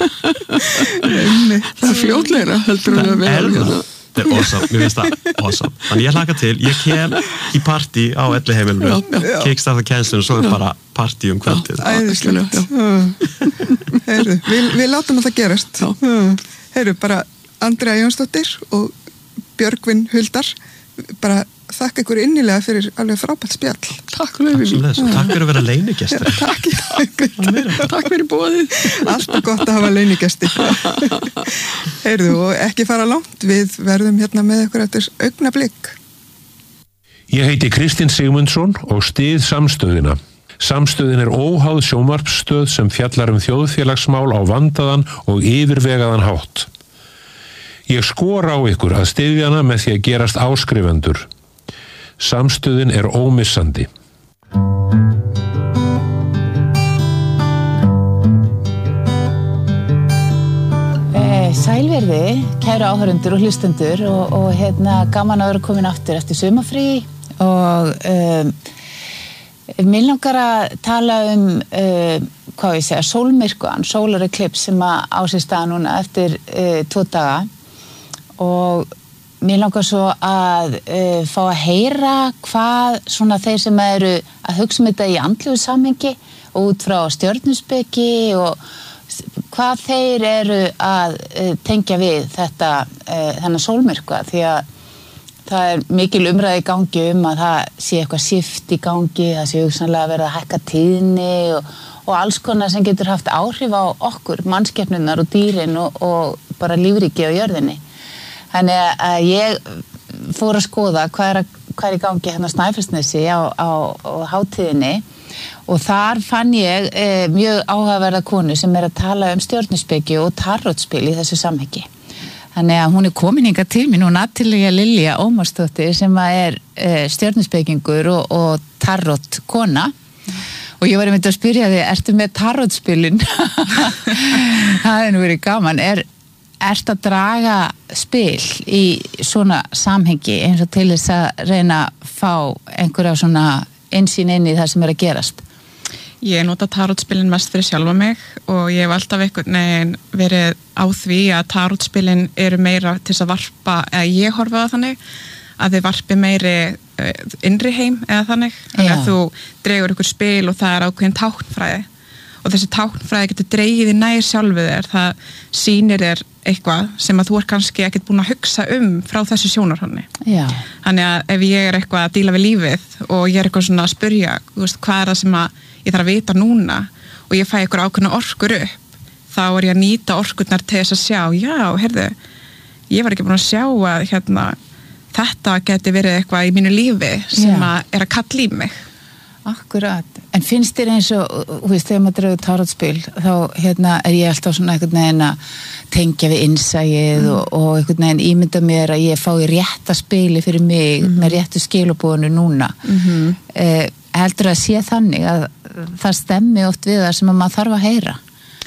Það er fljótleira heldur en að vera Það er awesome, mér finnst það awesome Þannig ég hlaka til, ég kem í partí á elliheimilinu kickstarta kennslunum og svo er bara partí um kvöldið Æðislegt Heyrðu, við, við látum að það gerast Heyrðu, bara Andrea Jónsdóttir og Björgvin Huldar bara þakka ykkur innilega fyrir alveg frábært spjall. Takk fyrir. Takk fyrir að vera leynigestur. Takk, takk fyrir boðið. Alltaf gott að hafa leynigesti. Heyrðu, og ekki fara langt, við verðum hérna með ykkur eftir augnablik. Ég heiti Kristinn Sigmundsson og styð Samstöðina. Samstöðin er óháð sjónvarpsstöð sem fjallar um þjóðfélagsmál á vandaðan og yfirvegaðan hátt. Ég skora á ykkur að styðja hana með því að gerast áskrifendur. Samstöðin er ómissandi. Eh, sælverði, kæru áhörundur og hlustendur og, og hérna gaman að vera komin aftur eftir sumarfrí og um, mér langar að tala um uh, hvað ég segja, sólmyrkvan, solar eclipse sem að á sér stað núna eftir uh, tvo daga og mér langar svo að uh, fá að heyra hvað svona þeir sem eru að hugsa um þetta í andlegu samhengi og út frá stjörnuspeki og hvað þeir eru að uh, tengja við þetta uh, þennan sólmyrkva því að það er mikil umræði í gangi um að það sé eitthvað shift í gangi, það sé hugsanlega að verða að hækka tíðni og, og alls konar sem getur haft áhrif á okkur, mannskepnurnar og dýrin og, og bara lífríki á jörðinni. Þannig að ég fór að skoða hvað er, að, hvað er í gangi hérna á Snæfellsnesi á, á, á hátíðinni og þar fann ég eh, mjög áhugaverða konu sem er að tala um stjörnuspeki og tarotspil í þessu samhengi. Þannig að hún er komin hingað til mín og Natalia Lilja Ómarsdóttir sem er uh, stjörnuspekingur og, og tarot kona mm. og ég var einmitt að spyrja þig, ertu með tarotspilin? Það er nú verið gaman. Er, ertu að draga spil í svona samhengi eins og til þess að reyna að fá einhverja svona innsýn inn í það sem er að gerast? Ég nota tarotspilin mest fyrir sjálfa mig og ég hef alltaf einhvern veginn verið á því að tarotspilin eru meira til þess að varpa, eða ég horfa á þannig, að þið varpi meiri innri heim eða þannig. Þannig að þú dregur ykkur spil og það er ákveðin táknfræði og þessi táknfræði getur dregið í nær sjálfu þér, það sýnir þér eitthvað sem að þú er kannski ekkert búin að hugsa um frá þessu sjónarhorni. Já. Þannig að ef ég er eitthvað að díla við lífið og ég er eitthvað svona að spyrja, þú veist, hvað er það sem að ég þarf að vita núna og ég fæ eitthvað ákveðna orkur upp, þá er ég að nýta orkurnar til þess að sjá, já, heyrðu, ég var ekki búin að sjá að hérna, þetta geti verið eitthvað í mínu lífi sem já. Að er að kalla í mig. Akkurat. En finnst þér eins og, þú veist, þegar maður dregur tarotspil, þá hérna, er ég alltaf svona einhvern veginn að tengja við innsæið mm. og, og einhvern veginn ímynda mér að ég fái rétta spili fyrir mig mm. með réttu skilabúinu núna. Mm-hmm. Eh, heldur að sé þannig að það stemmi oft við það sem að maður þarf að heyra?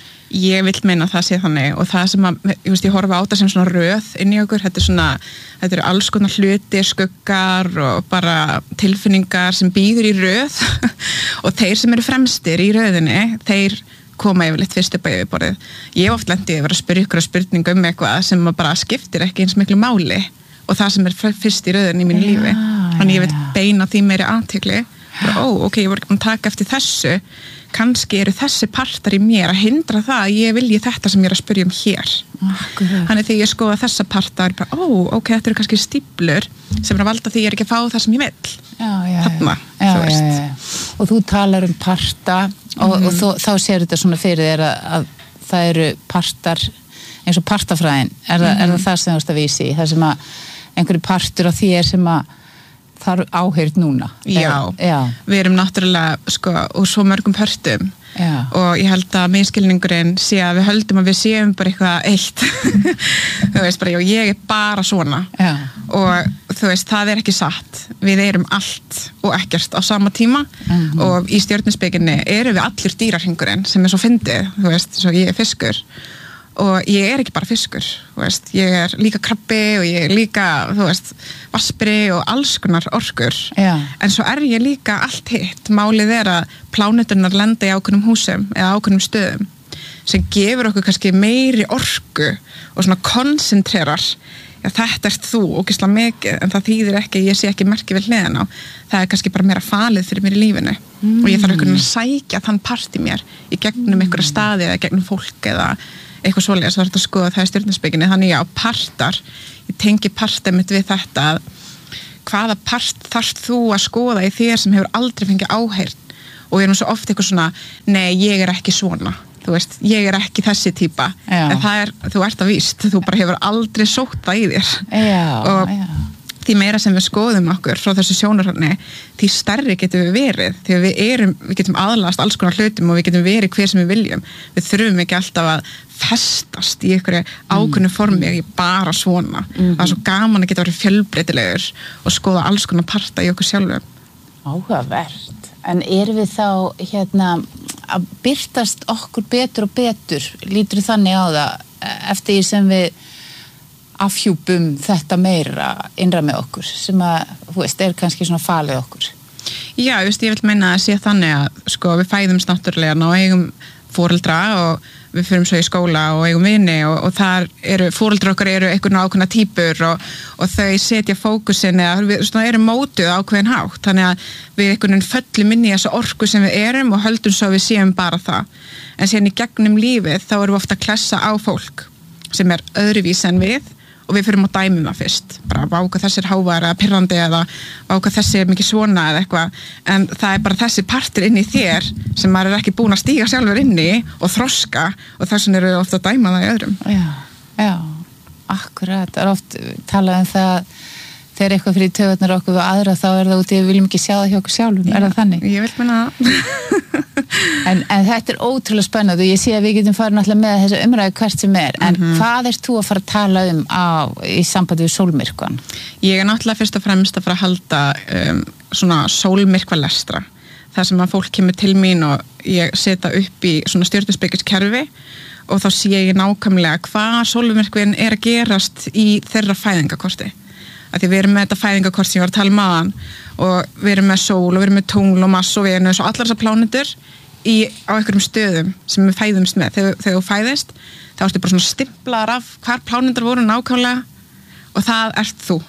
Ég vil meina að það sé þannig og það sem að, ég veist, ég horfa á þetta sem svona röð inn í okkur, þetta er svona, þetta eru alls konar hluti, skuggar og bara tilfinningar sem býður í röð og þeir sem eru fremstir í röðinni, þeir koma yfirleitt fyrst upp á yfirborðið. Ég hef oft lendið yfir að spyrja ykkur að spurninga um eitthvað sem bara skiptir ekki eins miklu máli og það sem er fyrst í röðinni í mínu já, lífi. Þannig ég vil beina því meiri athygli. Ó, ok, ég voru ekki búin að taka eftir þessu. Kannski eru þessi partar í mér að hindra það að ég vilji þetta sem ég er að spyrja um hér. Akkurat. Þannig þegar ég skoða þessa partar, bara, ó, ok, þetta eru kannski stíplur sem er að valda því ég er ekki að fá það sem ég vil. Já, já, Þarna, já, þú veist. Já, já. Og þú talar um parta og, mm. og þú, þá sér þetta svona fyrir þér að, að það eru partar, eins og partafræðin, er, mm. er það það sem þú veist að vísi, það sem að einhverju partur á því er sem að þarf áheyrt núna. Já, já, við erum náttúrulega sko úr svo mörgum pörtum já. Og ég held að misskilningurinn sé að við höldum að við séum bara eitthvað eitt þú veist bara, já, ég er bara svona já. Og þú veist, það er ekki satt, við erum allt og ekkert á sama tíma mm-hmm. og í stjörnuspekinni erum við allir dýrarhringurinn sem er svo fyndið, þú veist, svo ég er fiskur og ég er ekki bara fiskur, þú veist, ég er líka krabbi og ég er líka, þú veist, vaspri og alls konar orkur. Já. En svo er ég líka allt hitt. Málið er að pláneturnar lenda í ákveðnum húsum eða ákveðnum stöðum sem gefur okkur kannski meiri orku og svona koncentrerar. Já, þetta ert þú, ógeðslega mikið, en það þýðir ekki, ég sé ekki merki við hliðina á. Það er kannski bara meira falið fyrir mér í lífinu mm. og ég þarf einhvern veginn að sækja þann part í mér í gegnum einhverja staði eða gegnum fólk eða eitthvað svoleiðis, það er þetta að skoða það í stjörnuspekinni, þannig já, partar, ég tengi partið mitt við þetta, hvaða part þarft þú að skoða í þér sem hefur aldrei fengið áheyrn og við erum svo oft eitthvað svona nei, ég er ekki svona þú veist, ég er ekki þessi típa já. En það er, þú ert að víst þú bara hefur aldrei sótt það í þér já, og já. Því meira sem við skoðum okkur frá þessu sjónarhorni því stærri getum við verið því að við erum, við getum aðlast alls konar hlutum og við getum verið hver sem við viljum við þurfum ekki alltaf að festast í einhverju ákveðnu formi mm. bara svona, mm-hmm. það er svo gaman að geta verið fjölbreytilegur og skoða alls konar parta í okkur sjálfum Áhugavert, en erum við þá hérna að birtast okkur betur og betur lítur þannig á það eftir því sem við afhjúpum þetta meira innra með okkur sem að, þú veist, er kannski svona falið okkur. Já, just, ég vil meina að sé þannig að sko, við fæðumst náttúrulega og eigum foreldra og við fyrum svo í skóla og eigum vini og, og þar eru, foreldra okkar eru einhvern ákveðna típur og, og þau setja fókusin eða við svona, erum mótuð ákveðin hátt þannig að við einhvern veginn föllum inn í þessu orku sem við erum og höldum svo við séum bara það. En síðan í gegnum lífið þá erum við ofta að klessa á fólk sem er öðruvís en við og við fyrum að dæmum það fyrst bara váka þessi er hávar eða pirrandi eða váka þessi er mikið svona eða eitthvað en það er bara þessi partur inn í þér sem maður er ekki búin að stíga sjálfur inn í og þroska og þess vegna eru við ofta að dæma það í öðrum Já, já, akkurat það er oft talað um það þegar eitthvað fyrir taugarnar okkur við aðra þá er það út í að við viljum ekki sjá það hjá okkur sjálfum, Já, er það þannig? Ég vil meina en, en þetta er ótrúlega spennandi og ég sé að við getum farið náttúrulega með þessa umræðu hvert sem er, en mm-hmm. hvað ert þú að fara að tala um á, í sambandi við sólmyrkvan? Ég er náttúrulega fyrst og fremst að fara að halda um, svona sólmyrkvalestra þar sem að fólk kemur til mín og ég setja upp í svona stjörnuspekiskerfi og þá sé ég nákvæmlega hvað sólmyrkvin er að gerast í þeirra fæðingakorti að því við erum með þetta fæðingakort sem ég var að tala um áðan og við erum með sól og við erum með tungl og Mars og Venus og allar þessar plánetur í, á einhverjum stöðum sem við fæðumst með þegar, þegar þú fæðist þá ertu bara svona stimplaðar af hvar plánetur voru nákvæmlega og það ert þú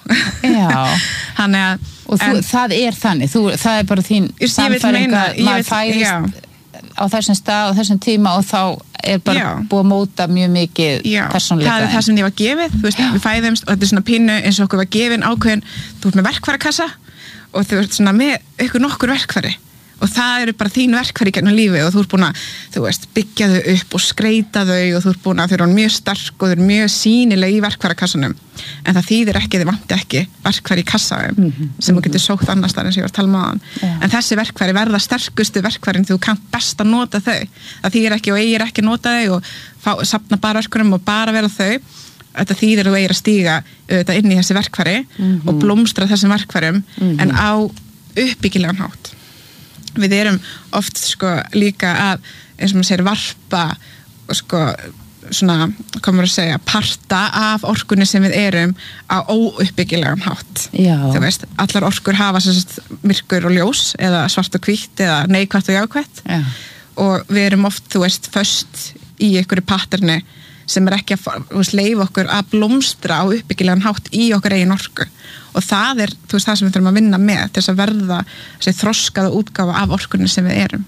Þannig að og þú, en, það er þannig, þú, það er bara þín samfæring að maður fæðist já. Á þessum stað og þessum tíma og þá er bara já. Búið að móta mjög mikið persónleika. Það er það sem ég var gefið, þú veist, já. Við fæðumst og þetta er svona pínu eins og okkur var gefin ákveðin, þú ert með verkfærakassa og þú ert svona með ykkur nokkur verkfæri og það eru bara þín verkfæri gegnum lífið og þú ert búin að, þú veist, byggja þau upp og skreita þau og þú ert búin að þau eru mjög sterk og þau eru mjög sýnileg í verkfærakassanum en það þýðir ekki, þið vanti ekki verkfæri í kassaðum mm-hmm. sem þú getur sótt annars þar eins og ég var að tala um áðan yeah. en þessi verkfæri verða sterkustu verkfærin þú kannt best að nota þau það þýðir ekki og eigir ekki að nota þau og fá, sapna bara verkfærum og bara vera þau þetta þýðir að þú eigir að stíga þetta inn í þessi verkfæri mm-hmm. og blómstra þessum verkfærum mm-hmm. en á uppbyggilegan hátt við erum oft sko líka að eins og maður segir varpa sko svona, komur að segja parta af orkunni sem við erum á óuppbyggilegan hátt Já. Þú veist, allar orkur hafa sérst myrkur og ljós eða svart og hvítt eða neikvætt og jákvætt Já. Og við erum oft, þú veist, föst í einhverju patterni sem er ekki að veist, leifa okkur að blómstra á uppbyggilegan hátt í okkar eigin orku og það er, þú veist, það sem við þurfum að vinna með til þess að verða þessi þroskaða útgáfa af orkunni sem við erum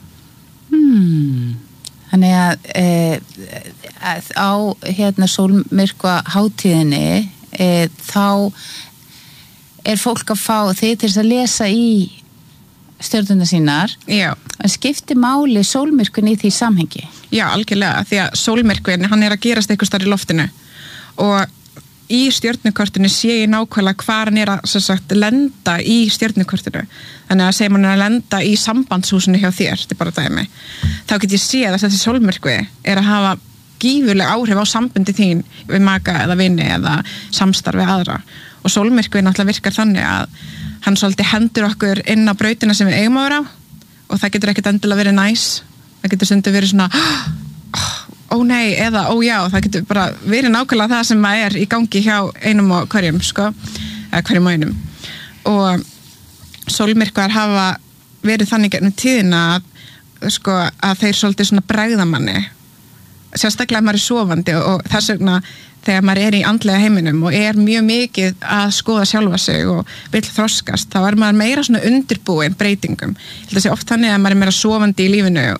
hmm. Þannig að, e, að á hérna sólmyrkva hátíðinni e, þá er fólk að fá þig til þess að lesa í stjörnurnar sínar Já. En skiptir máli sólmyrkvin í því samhengi? Já, algjörlega, því að sólmyrkvin hann er að gerast eitthvað starf í loftinu og í stjörnukortinu sé ég nákvæmlega hvar hann er að sem sagt, lenda í stjörnukortinu þannig að segjum hann er að lenda í sambandshúsinu hjá þér, þetta er bara dæmi þá get ég séð að þessi sólmyrkvi er að hafa gífurleg áhrif á sambundi þín við maka eða vini eða samstarfi aðra og sólmyrkvi náttúrulega virkar þannig að hann svolítið hendur okkur inn á brautina sem við eigum að vera á og það getur ekkert endilega verið næs það getur stundu verið svona ó nei, eða ó já, það getur bara verið nákvæmlega það sem maður er í gangi hjá einum og hverjum, sko, eða hverjum og einum og sólmyrkvar hafa verið þannig gennum tíðina að, sko, að þeir svolítið svona bregða manni sérstaklega að maður er sofandi og, og þess vegna þegar maður er í andlega heiminum og er mjög mikið að skoða sjálfa sig og vill þroskast, þá er maður meira svona undirbúin breytingum. Ég held að sé oft þannig að maður er meira sofandi í lífinu og,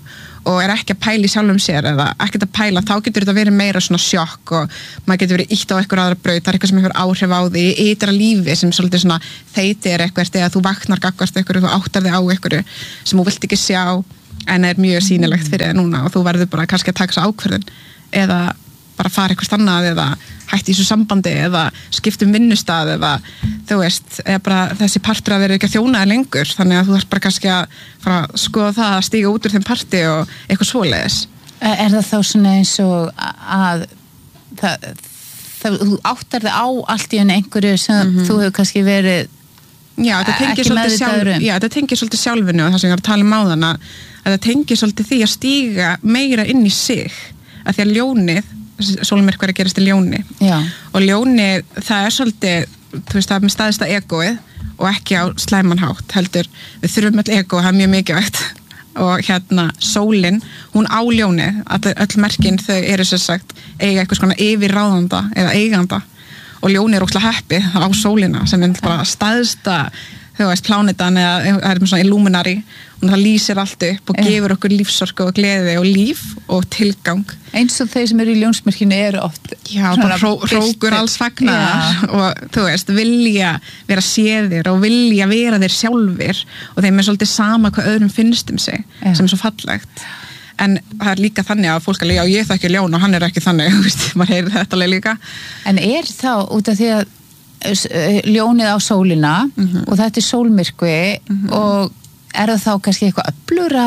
og er ekki að pæla í sjálfum sér eða ekkert að pæla, þá getur þetta verið meira svona sjokk og maður getur verið ítt á eitthvað aðra braut, það er eitthvað sem hefur áhrif á því í ytra lífi sem svolítið svona þeytir eitthvað eða þú vaknar gagnvart eitthvað, þú áttar þig á eitthvað sem þú vilt ekki sjá en er mjög sýnilegt fyrir þig núna og þú verður bara kannski að taka þessu ákvörðun eða bara fara eitthvað annað eða hætti í þessu sambandi eða skiptum vinnustað eða þú veist, eða bara þessi partur að vera ekki að þjónaði lengur þannig að þú þarf bara kannski að fara að skoða það að stíga út úr þeim parti og eitthvað svoleiðis. Er það þá svona eins og að það, það, þú áttar þig á allt í henni einhverju sem mm-hmm. þú hefur kannski verið Já, þetta tengir svolítið, sjálf, já, þetta tengir svolítið sjálfinu og það sem ég var að tala um áðan að þetta tengir svolítið því að stíga meira inn í sig að því að ljónið sólmyrkvar að gerast í ljóni já. Og ljónið, það er svolítið þú veist, það er með staðista egóið og ekki á slæmanhátt heldur við þurfum öll egó, það er mjög mikilvægt og hérna sólin hún á ljónið, öll merkin þau eru sem sagt eiga eitthvað svona yfirráðanda eða eiganda og ljónið er óslega heppið á sólina sem er bara staðista þú veist, plánetan eða það er með svona illuminari og það lýsir allt upp og gefur okkur lífsorku og gleði og líf og tilgang. Eins og þeir sem eru í ljónsmyrkinu eru oft Já, bara hrókur alls fagnar og þú veist, vilja vera séðir og vilja vera þeir sjálfir og þeim er svolítið sama hvað öðrum finnst um sig Já. Sem er svo fallegt. En það er líka þannig að fólk alveg, já ég þekki ljón og hann er ekki þannig, þú veist, maður heyrir þetta alveg líka. En er þá út af því að ljónið á sólina mm-hmm. og þetta er sólmyrkvi mm-hmm. og er það þá kannski eitthvað öflura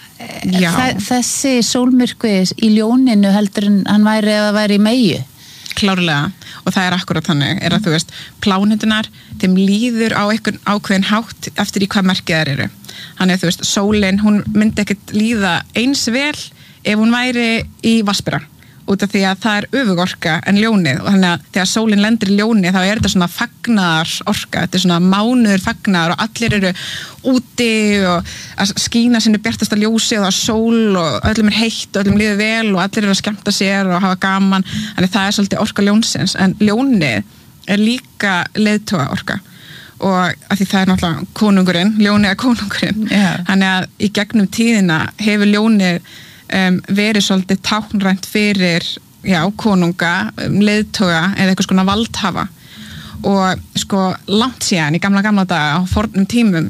þessi sólmyrkvi í ljóninu heldur en hann væri eða væri í meyju? Klárlega, og það er akkurat þannig er að þú veist, plánetunar þeim líður á einhvern ákveðin hátt eftir í hvað merkið þær eru. Þannig að þú veist, sólin, hún myndi ekkert líða eins vel ef hún væri í vatnsbera út af því að það er öfugorka en ljónið og þannig að þegar sólin lendir í ljónið þá er þetta svona fagnar orka, þetta er svona mánuður fagnar og allir eru úti og að skína sinni bjartasta ljósi og það er sól og öllum er heitt og öllum líður vel og allir eru að skemmta sér og hafa gaman, þannig það er svolítið orka ljónsins en ljónið er líka leiðtoga orka og að því það er náttúrulega konungurinn, ljónið er konungurinn yeah. Þannig að í gegnum tíðina hefur ljónið Um, verið svolítið táknrænt fyrir já, konunga, um, leiðtoga eða eitthvað svona valdhafa og sko langt síðan í gamla gamla daga á fornum tímum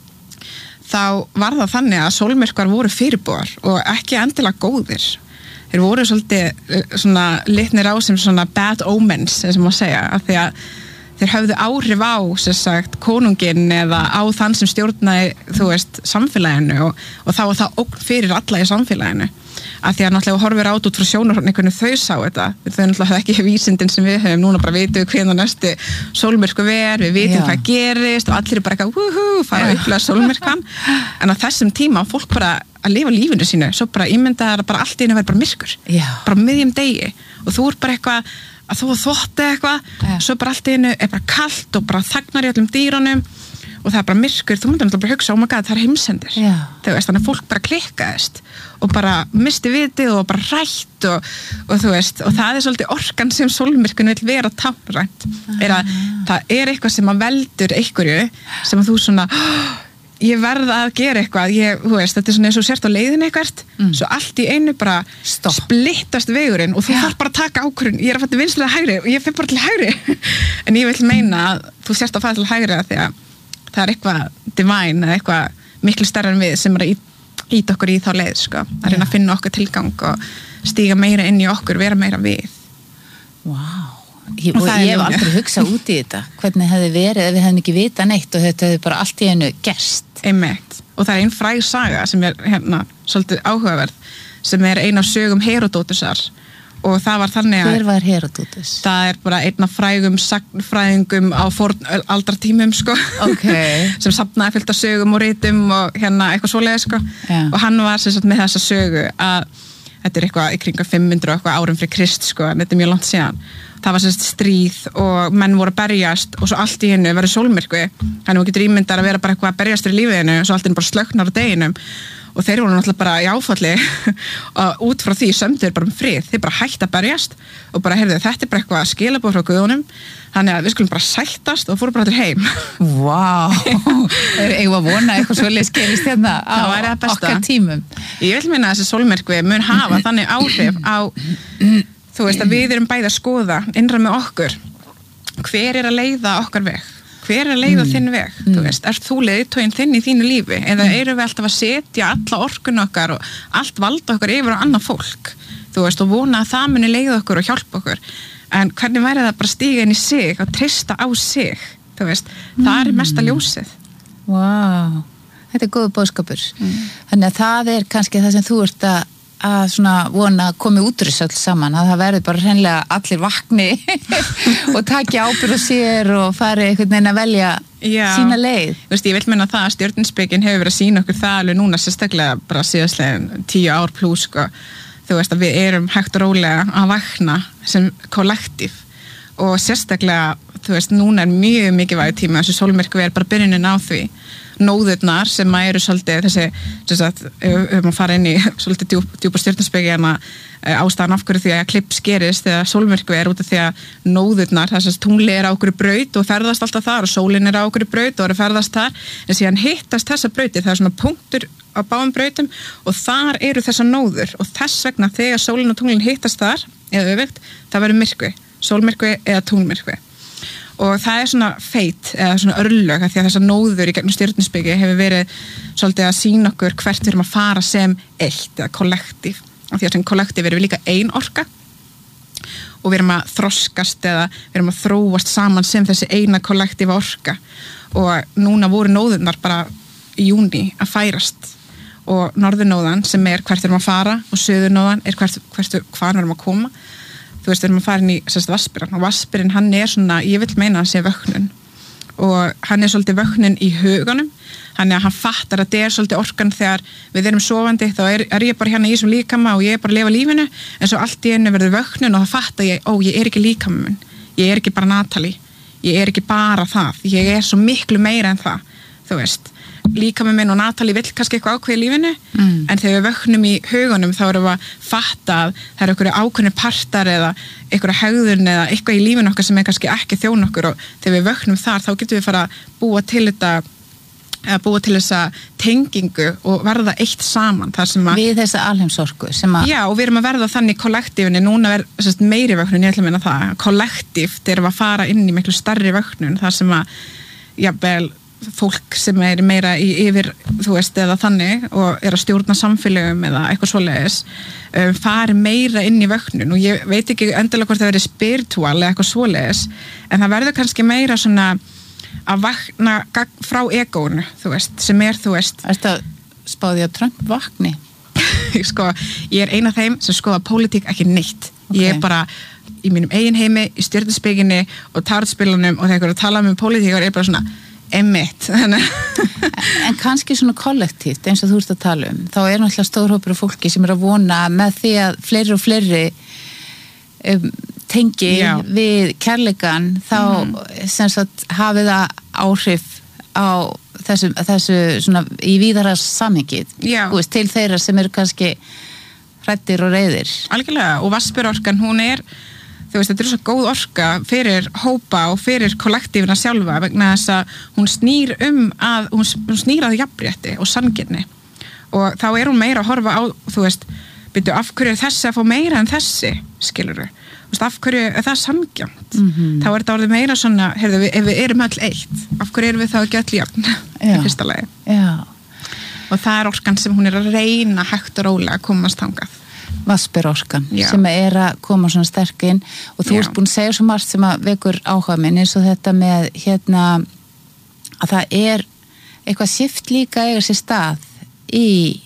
þá var það þannig að sólmyrkvar voru fyrirbúar og ekki endilega góðir þeir voru svolítið svona litnir á sem svona bad omens sem maður segja, af því að þeir höfðu áhrif á sem sagt konunginn eða á þann sem stjórnaði þú veist samfélaginu og, og þá var það ógn fyrir alla í samfélaginu af því að náttúrulega horfir át út frá sjónarhorni hvernig þau sá þetta, þau náttúrulega ekki vísindin sem við höfum, núna bara vitum við hvernig næstu sólmyrkvi ver, við vitum Já. Hvað gerist og allir er bara eitthvað wúhú, fara að upplega sólmyrkvan en á þessum tíma fólk bara að lifa lífinu sínu, svo bara ímyndaðar bara allt í einu verið bara myrkur, Já. Bara miðjum degi og þú er bara eitthvað að þú þvótti eitthvað, ja. Svo bara allt í einu er bara kalt og bara þagnar í öllum dýrunum og það er bara myrkur, þú myndir náttúrulega bara hugsa, oh my god, það er heimsendir. Ja. Þú veist, þannig að fólk bara klikkaðist og bara misti vitið og bara rætt og, og þú veist, og það er svolítið orkan sem sólmyrkun vil vera táknrænt, er að það er eitthvað sem að veldur einhverju sem að þú svona ég verð að gera eitthvað, ég, þú veist, þetta er svona eins og sért á leiðin eitthvað, mm. Svo allt í einu bara Stopp. Splittast vegurinn og þú þarf bara að taka ákvörðun, ég er að fara til vinstri eða hægri og ég fer bara til hægri, en ég vil meina að þú sért að fara til hægri að því að það er eitthvað divine eða eitthvað miklu stærra en við sem er að íta okkur í þá leið, sko, að reyna að finna okkur tilgang og stíga meira inn í okkur, vera meira við. Vá. Wow. Ég, og ég hef aldrei hugsað út í þetta hvernig hefði verið ef við hefðum ekki vita neitt og þetta hefði bara allt í einu gerst einmitt, og það er einn fræg saga sem er hérna svolítið áhugaverð sem er ein af sögum Herodótusar og það var þannig að hver var Herodótus? Það er bara einn af frægum sagnfræðingum á fornaldartímum sko okay. sem safnaði fullt af sögum og ritum og hérna eitthvað svoleiðis sko yeah. Og hann var sem sagt með þessa sögu að þetta er eitthvað í kringum fimm hundruð og eitthvað árum fyrir Krist sko, en þetta er mjög langt síðan það var sérst stríð og menn voru að berjast og svo allt í hennu verið sólmyrkvi þannig að þú getur ímyndar að vera bara eitthvað að berjast í lífiðinu og svo allt í hennu bara slöknar á deginum og þeir voru náttúrulega bara í áfalli og út frá því sömdu þeir bara um frið, þeir bara hægt að berjast og bara, heyrðu, þetta er bara eitthvað skilaboð frá guðunum, þannig að við skulum bara sættast og fóru bara til heim. Vá, þeir eigum að vona eitthvað svolítið skerist hérna á okkar tímum. Ég vil minna að þessi sólmyrkvi mun hafa þannig áhrif á, þú veist, að við erum bæði að skoða innra með okkur, hver er að leiða okkar veg? Hver er að leiða mm. þinn veg? Mm. Þú veist, ert þú leiðtoginn þinn í þínu lífi? Eða eru við alltaf að setja alla orkun okkar og allt valda okkar yfir á annað fólk? Þú veist, og vona að það muni leiða okkur og hjálpa okkur. En hvernig væri það bara stíga inn í sig og treysta á sig? Þú veist, mm. það er mesta ljósið. Vá, wow. Þetta er góð boðskapur. Mm. Þannig að það er kannski það sem þú ert að að svona vona að komi út úr þessu öll saman, að það verður bara hreinlega allir vakni og taki ábyrgð á sér og fari einhvern veginn að velja Já. Sína leið. Þú veist, ég vil menna það að stjörnuspekin hefur verið að sína okkur það alveg núna sérstaklega bara síðastlega tíu ár plús, sko. Þú veist að við erum hægt og rólega að vakna sem kollektív og sérstaklega, þú veist, núna er mjög mikið væg tíma, þessu sólmyrkvi er bara byrjunin á því. Nóðurnar sem eru svolítið þessi, þess að við höfum að fara inn í svolítið djúp, djúpa stjörnuspeki en að ástæðan af hverju því að klips gerist þegar sólmyrkvi er út af því að nóðurnar, þess að tungli er á okkur braut og ferðast alltaf þar og sólin er á okkur braut og er að ferðast þar, en síðan hittast þessa brautir, það er svona punktur á báðum brautum og þar eru þessa nóður og þess vegna þegar sólin og tunglin hittast þar, eða öfugt, það verður myrkvi, sólmyrkvi eða tunglmyrkvi. Og það er svona feit, eða svona örlög, því að þessar nóður í gegnum stjörnuspeki hefur verið svolítið að sýna okkur hvert við erum að fara sem eitt, eða kollektív. Og því að sem kollektív erum við líka ein orka og við erum að þroskast eða við erum að þróast saman sem þessi eina kollektíva orka. Og núna voru nóðurnar bara í júní að færast og norðurnóðan sem er hvert við erum að fara og suðurnóðan er hvert, hvert, hvar við erum að koma. Þú veist, við erum að fara inn í sérst vaspirinn og vaspirinn, hann er svona, ég vil meina hann sé vöknun og hann er svolítið vöknun í huganum, hann er að hann fattar að þetta er svolítið orkan þegar við erum sofandi, þá er, er ég bara hérna í þessum líkama og ég er bara að lifa lífinu, en svo allt í einu verður vöknun og þá fattar ég, ó, ég er ekki líkama minn, ég er ekki bara Natalie, ég er ekki bara það, ég er svo miklu meira en það, þú veist. Líkami minn og Natalie vill kannski eitthvað ákveð í lífinu mm. en þegar við vöknum í hugunum þá erum við að fatta að það eru einhverju ákveðnir partar eða einhverju hegðun eða eitthvað í lífinu okkar sem er kannski ekki þjón okkur og þegar við vöknum þar þá getum við fara að búa til þetta að búa til þessa tengingu og verða eitt saman þar sem að við þessa alheimsorku sem að já og við erum að verða þannig í kollektífinni núna er sérst, meiri vöknun, ég ætla að meina það kollektíft erum að fara inn í miklu starri vöknun þar sem að jafnvel fólk sem er meira í yfir þú veist eða þannig og er að stjórna samfélögum eða eitthvað svoleiðis um, fari meira inn í vöknun og ég veit ekki endilega hvort það verið spiritual eða eitthvað svoleiðis en það verður kannski meira svona að vakna frá egónu þú veist, sem er þú veist Er þetta spáði að Trump vakni? Sko, ég er eina af þeim sem skoða pólitík ekki neitt okay. Ég er bara í mínum eigin heimi í stjörnuspekinni og tarotspilunum og þegar ég tala um pólitíkar er bara svona Einmitt. En kannski svona kollektíft eins og þú ert að tala um þá er náttúrulega stór hópur af fólki sem er að vona með því að fleiri og fleiri um, tengi Já. Við kærleikan þá mm. sem sagt hafi það áhrif á þessu, þessu svona í víðara samhengið til þeirra sem eru kannski hræddir og reiðir Algjörlega og vaspurorkan hún er þú veist, þetta er svo góð orka fyrir hópa og fyrir kollektífina sjálfa vegna þess að hún snýr um að, hún, hún snýr að jafnrétti og sanngirni og þá er hún meira að horfa á, þú veist, byrju af hverju er þessi að fá meira en þessi, skilurðu, þú veist, af hverju er það sanngjarnt, mm-hmm. þá er þetta orðið meira svona, heyrðu, við, ef við erum öll eitt, af hverju erum við þá ekki öll jafn, í fyrsta lagi. Já. Og það er orkan sem hún er að reyna hægt og rólega að komast þangað. Vaspurorkan sem er að koma svona sterk inn og þú ert búin að segja svo margt sem að vekur áhuga minn eins og þetta með hérna að það er eitthvað shift líka eiga sér stað í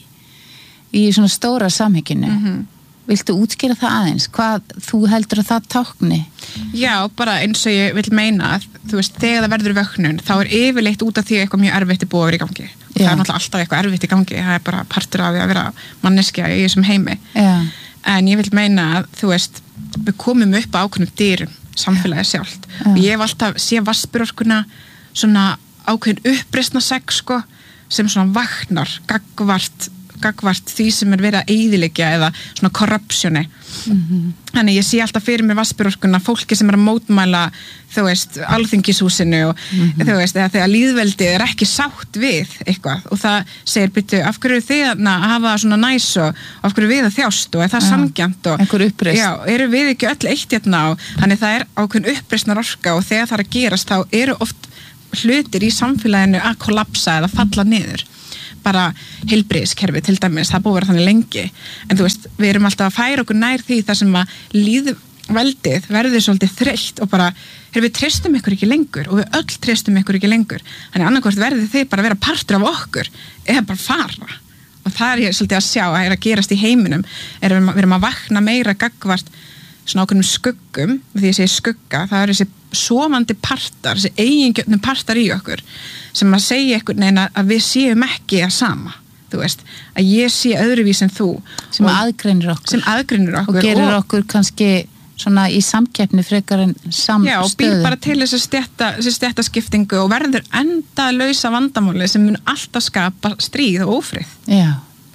í svona stóra samhenginu mm-hmm. Viltu útskýra það aðeins? Hvað þú heldur að það tákni? Já, bara eins og ég vil meina að þú veist, þegar það verður vöknun þá er yfirleitt út af því eitthvað mjög erfitt er búið að vera í gangi og það er náttúrulega alltaf eitthvað erfitt í gangi það er bara partur af því að vera manneskja í þessum heimi Já. En ég vil meina að þú veist, við komum upp á ákveðnum dyrum samfélagið sjálft Já. Og ég hef alltaf sé vaspurorkuna svona ákveðin uppreisna seg sko, sem svona vaknar gagvart gagvart því sem er verið að eyðileggja eða svona korrupsjoni. Mm-hmm. Þannig ég sé alltaf fyrir mér Vatnsbeorkuna fólki sem er að mótmæla, þú veist, Alþingishúsinu og mm-hmm. þú veist, þegar lýðveldið er ekki sátt við eitthvað og það segir byrju, af hverju eru þið að hafa svona næs og af hverju við að þjást og er það ja. Sanngjarnt og einhver uppreisn. Já, eru við ekki öll eitt hérna og þannig það er ákveðin uppreisnar orka og þegar það er að gerast þá eru oft hlutir í samfélaginu að kollapsa eða falla niður. Bara heilbrigðiskerfi til dæmis, það búið að vera þannig lengi en þú veist, við erum alltaf að færa okkur nær því þar sem að lýðveldið verður svolítið þreytt og bara við treystum ykkur ekki lengur og við öll treystum ykkur ekki lengur þannig annarkvort verður þið bara að vera partur af okkur eða bara fara og það er ég svolítið að sjá að er að gerast í heiminum er að við erum að vakna meira gagvart svona ákveðnum skuggum því ég segi skugga, það eru þessi sofandi partar, þessi eigingjörnum partar í okkur sem að segja einhvern veginn að við séum ekki að sama þú veist, að ég sé öðruvís en þú sem aðgreinir okkur sem aðgreinir okkur og gerir og, okkur kannski svona í samkeppni frekar en samstöðu já, og býr bara til þess að stjætta, stjættaskiptingu og verður enda lausa vandamáli sem mun alltaf skapa stríð og ófrið já,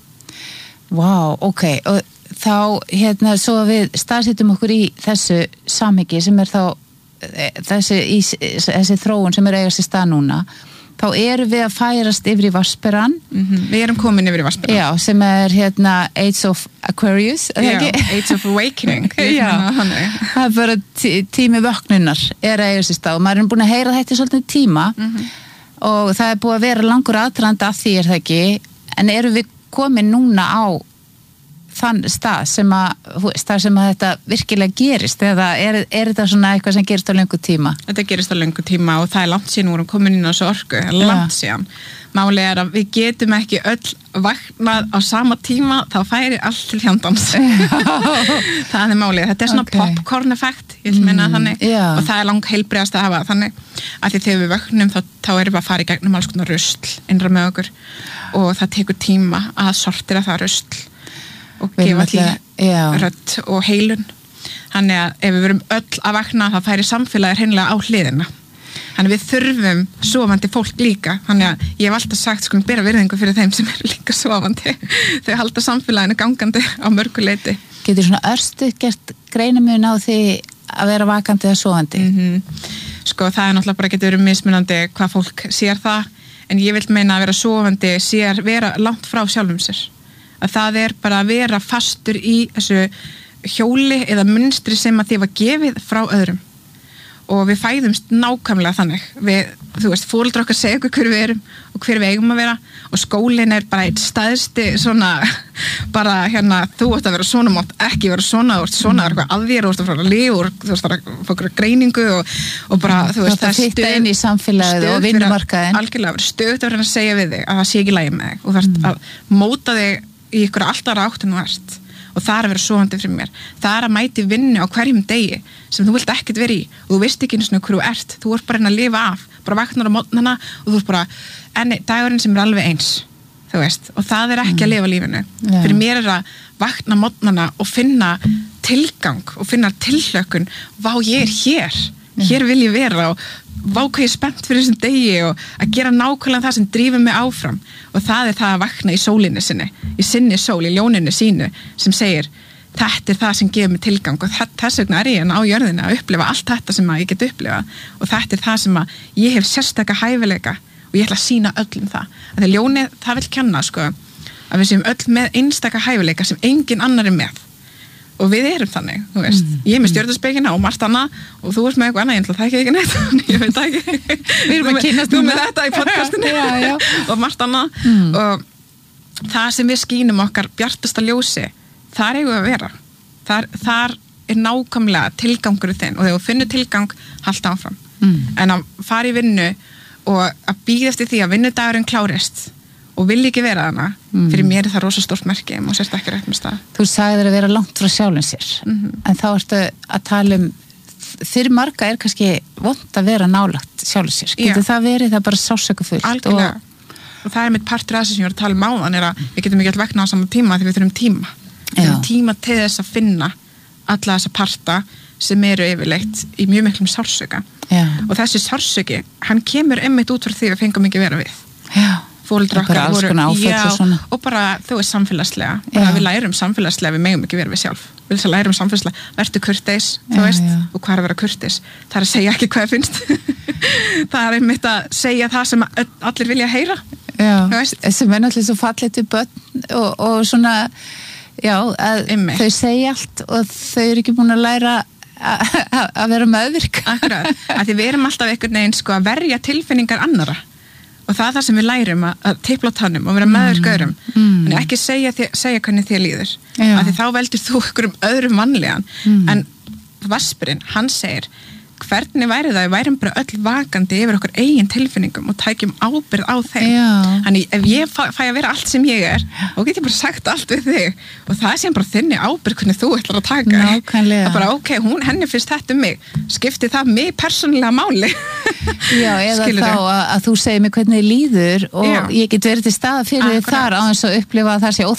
vá, wow, ok og þá, hérna, svo við staðsetjum okkur í þessu samhengi sem er þá þessi, í, þessi þróun sem er eigast í stað núna þá erum við að færast yfir í Vatnsberann mm-hmm. Við erum komin yfir í Vatnsberann Já, sem er hérna Age of Aquarius Já, Age of Awakening Já, það er bara tí- tími vöknunar er að eigast í stað og maður er búin að heyra þetta í svolítið tíma mm-hmm. og það er búið að vera langur aðdragandi að því er það ekki en erum við komin núna á þann stað sem að stað sem að þetta virkilega gerist eða er, er þetta svona eitthvað sem gerist á löngu tíma? Þetta gerist á löngu tíma og það er langt síðan við erum komin inn á þessu orku, langt síðan málið er að við getum ekki öll vaknað á sama tíma þá færi allt til hjandans það er málið, þetta er svona okay. popcorn effekt, ég vil meina mm, þannig yeah. og það er lang heilbrigðast að hafa þannig að því þegar við vöknum þá, þá erum við að fara í gegnum alls konar rusl innra með okkur og það tekur tíma að sortira það rusl og gefa því rödd og heilun þannig að ef við verum öll að vakna þá færi samfélagið hreinlega á hliðina þannig við þurfum sofandi fólk líka þannig að ég hef alltaf sagt skulum bera virðingu fyrir þeim sem eru líka sofandi þau halda samfélaginu gangandi á mörgu leyti Getur svona örstu gert greinamun á því að vera vakandi eða sofandi? Mm-hmm. Sko það er náttúrulega bara getur verið mismunandi hvað fólk sér það en ég vil meina að vera sofandi sér vera langt frá sjálfum sér að það er bara að vera fastur í þessu hjóli eða munstri sem að þið var gefið frá öðrum og við fæðumst nákvæmlega þannig við, þú veist, fóreldrar okkar segja okkur hver við erum og hver við eigum að vera og skólinn er bara eitt staðsti svona, bara hérna þú ert að vera svona, mátt ekki vera svona þú ert svona, það er eitthvað að þér, þú ert að fara að lifa þú ert að fara að fá okkur greiningu og, og bara, þú veist, það er stuð inn í samfélagið og vinnumarkaðin algjörlega, stöðt að vera að segja við þig að það sé ekki lægi með þig og það er að móta þig í ykkur alltaf rátt en þú ert og það er að vera sofandi fyrir mér það er að mæti vinnu á hverjum degi sem þú vilt ekkert vera í og þú veist ekki einu svona hverju þú ert þú ert bara að lifa af, bara vaknar á mótnana og þú ert bara, enni dagurinn sem er alveg eins þú veist, og það er ekki mm. að lifa lífinu yeah. fyrir mér er að vakna mótnana og finna tilgang og finna tilhlökkun, vá ég er hér yeah. hér vil ég vera og vá hvað ég er spennt fyrir þessum degi og að gera nákvæmlega það sem drífur mig áfram og það er það að vakna í sólinni sinni í sinni sól, í ljóninu sínu sem segir, þetta er það sem gefur mig tilgang og þess vegna er ég á jörðinu að upplifa allt þetta sem að ég get upplifa og þetta er það sem að ég hef sérstaka hæfileika og ég ætla að sýna öllum það að því ljónið, það vil kenna sko að við séum öll með einstaka hæfileika sem engin annar er með og við erum þannig, þú veist, mm. ég er með stjörnuspekina og margt annað og þú ert með eitthvað annað, ég ætla að það ekki ekki neitt ég veit ekki, við erum að kynast þú með þetta í podcastinu já, já. og margt annað mm. og það sem við skínum okkar bjartasta ljósi, þar eigum við að vera þar, þar er nákvæmlega tilgangur þinn og þegar þú finnur tilgang, halda áfram mm. en að fara í vinnu og að bíða eftir því að vinnudagurinn klárist og vil ekki vera þarna, mm. fyrir mér er það rosa stórt merki og sérst ekki rétt með stað. Þú sagðir að vera langt frá sjálfum sér, mm-hmm. en þá ertu að tala um, fyrir marga er kannski vont að vera nálagt sjálfum sér. Getur það verið það bara sásökufullt? Algjörlega. Og... og það er mitt partur af þessu sem ég var að tala um áðan, er að við getum ekki alltaf vegna á saman tíma því við þurfum tíma. Við þurfum tíma til þess að finna alla þessa parta sem eru yfirleitt í mjög miklum sársöka. Já. Og þessi sársöki, hann kemur einmitt út frá því við fengum ekki vera við. Já. fóreldrar bara okkar alls voru, konar áföll já, og svona. og bara þú veist samfélagslega, bara við lærum samfélagslega, við megum ekki vera við sjálf, við lærum samfélagslega, vertu kurteis, þú Já, veist, já. og hvað er að vera kurteis? Það er að segja ekki hvað það finnst, það er einmitt að segja það sem öll- allir vilja heyra, Já, þú veist. sem er náttúrulega svo fallit við börn og, og svona, já, að Einmitt. þau segja allt og þau eru ekki búin að læra að að vera meðvirk. Akkurat, að því við erum alltaf einhvern veginn sko að verja tilfinningar annara og það er það sem við lærum að, að tipla á tannum og vera meðvirk öðrum Mm. en ekki segja, þi- segja hvernig þér líður Já. að því þá veldur þú einhverjum öðrum mannlegan Mm. en Vaspurinn, hann segir hvernig væri það, við værum bara öll vakandi yfir okkur eigin tilfinningum og tækjum ábyrgð á þeim. Já. Þannig ef ég fæ, fæ að vera allt sem ég er þá get ég bara sagt allt við þig og það er sem bara þinni ábyrgð hvernig þú ætlar að taka. Nákvæmlega. Það bara ok, hún, henni finnst þetta um mig, skipti það mig persónulega máli. Já, eða Skilurðu? þá að, að þú segir mig hvernig þið líður og Já. ég get verið til staða fyrir þig Akkurat. þar á þess að upplifa að það sé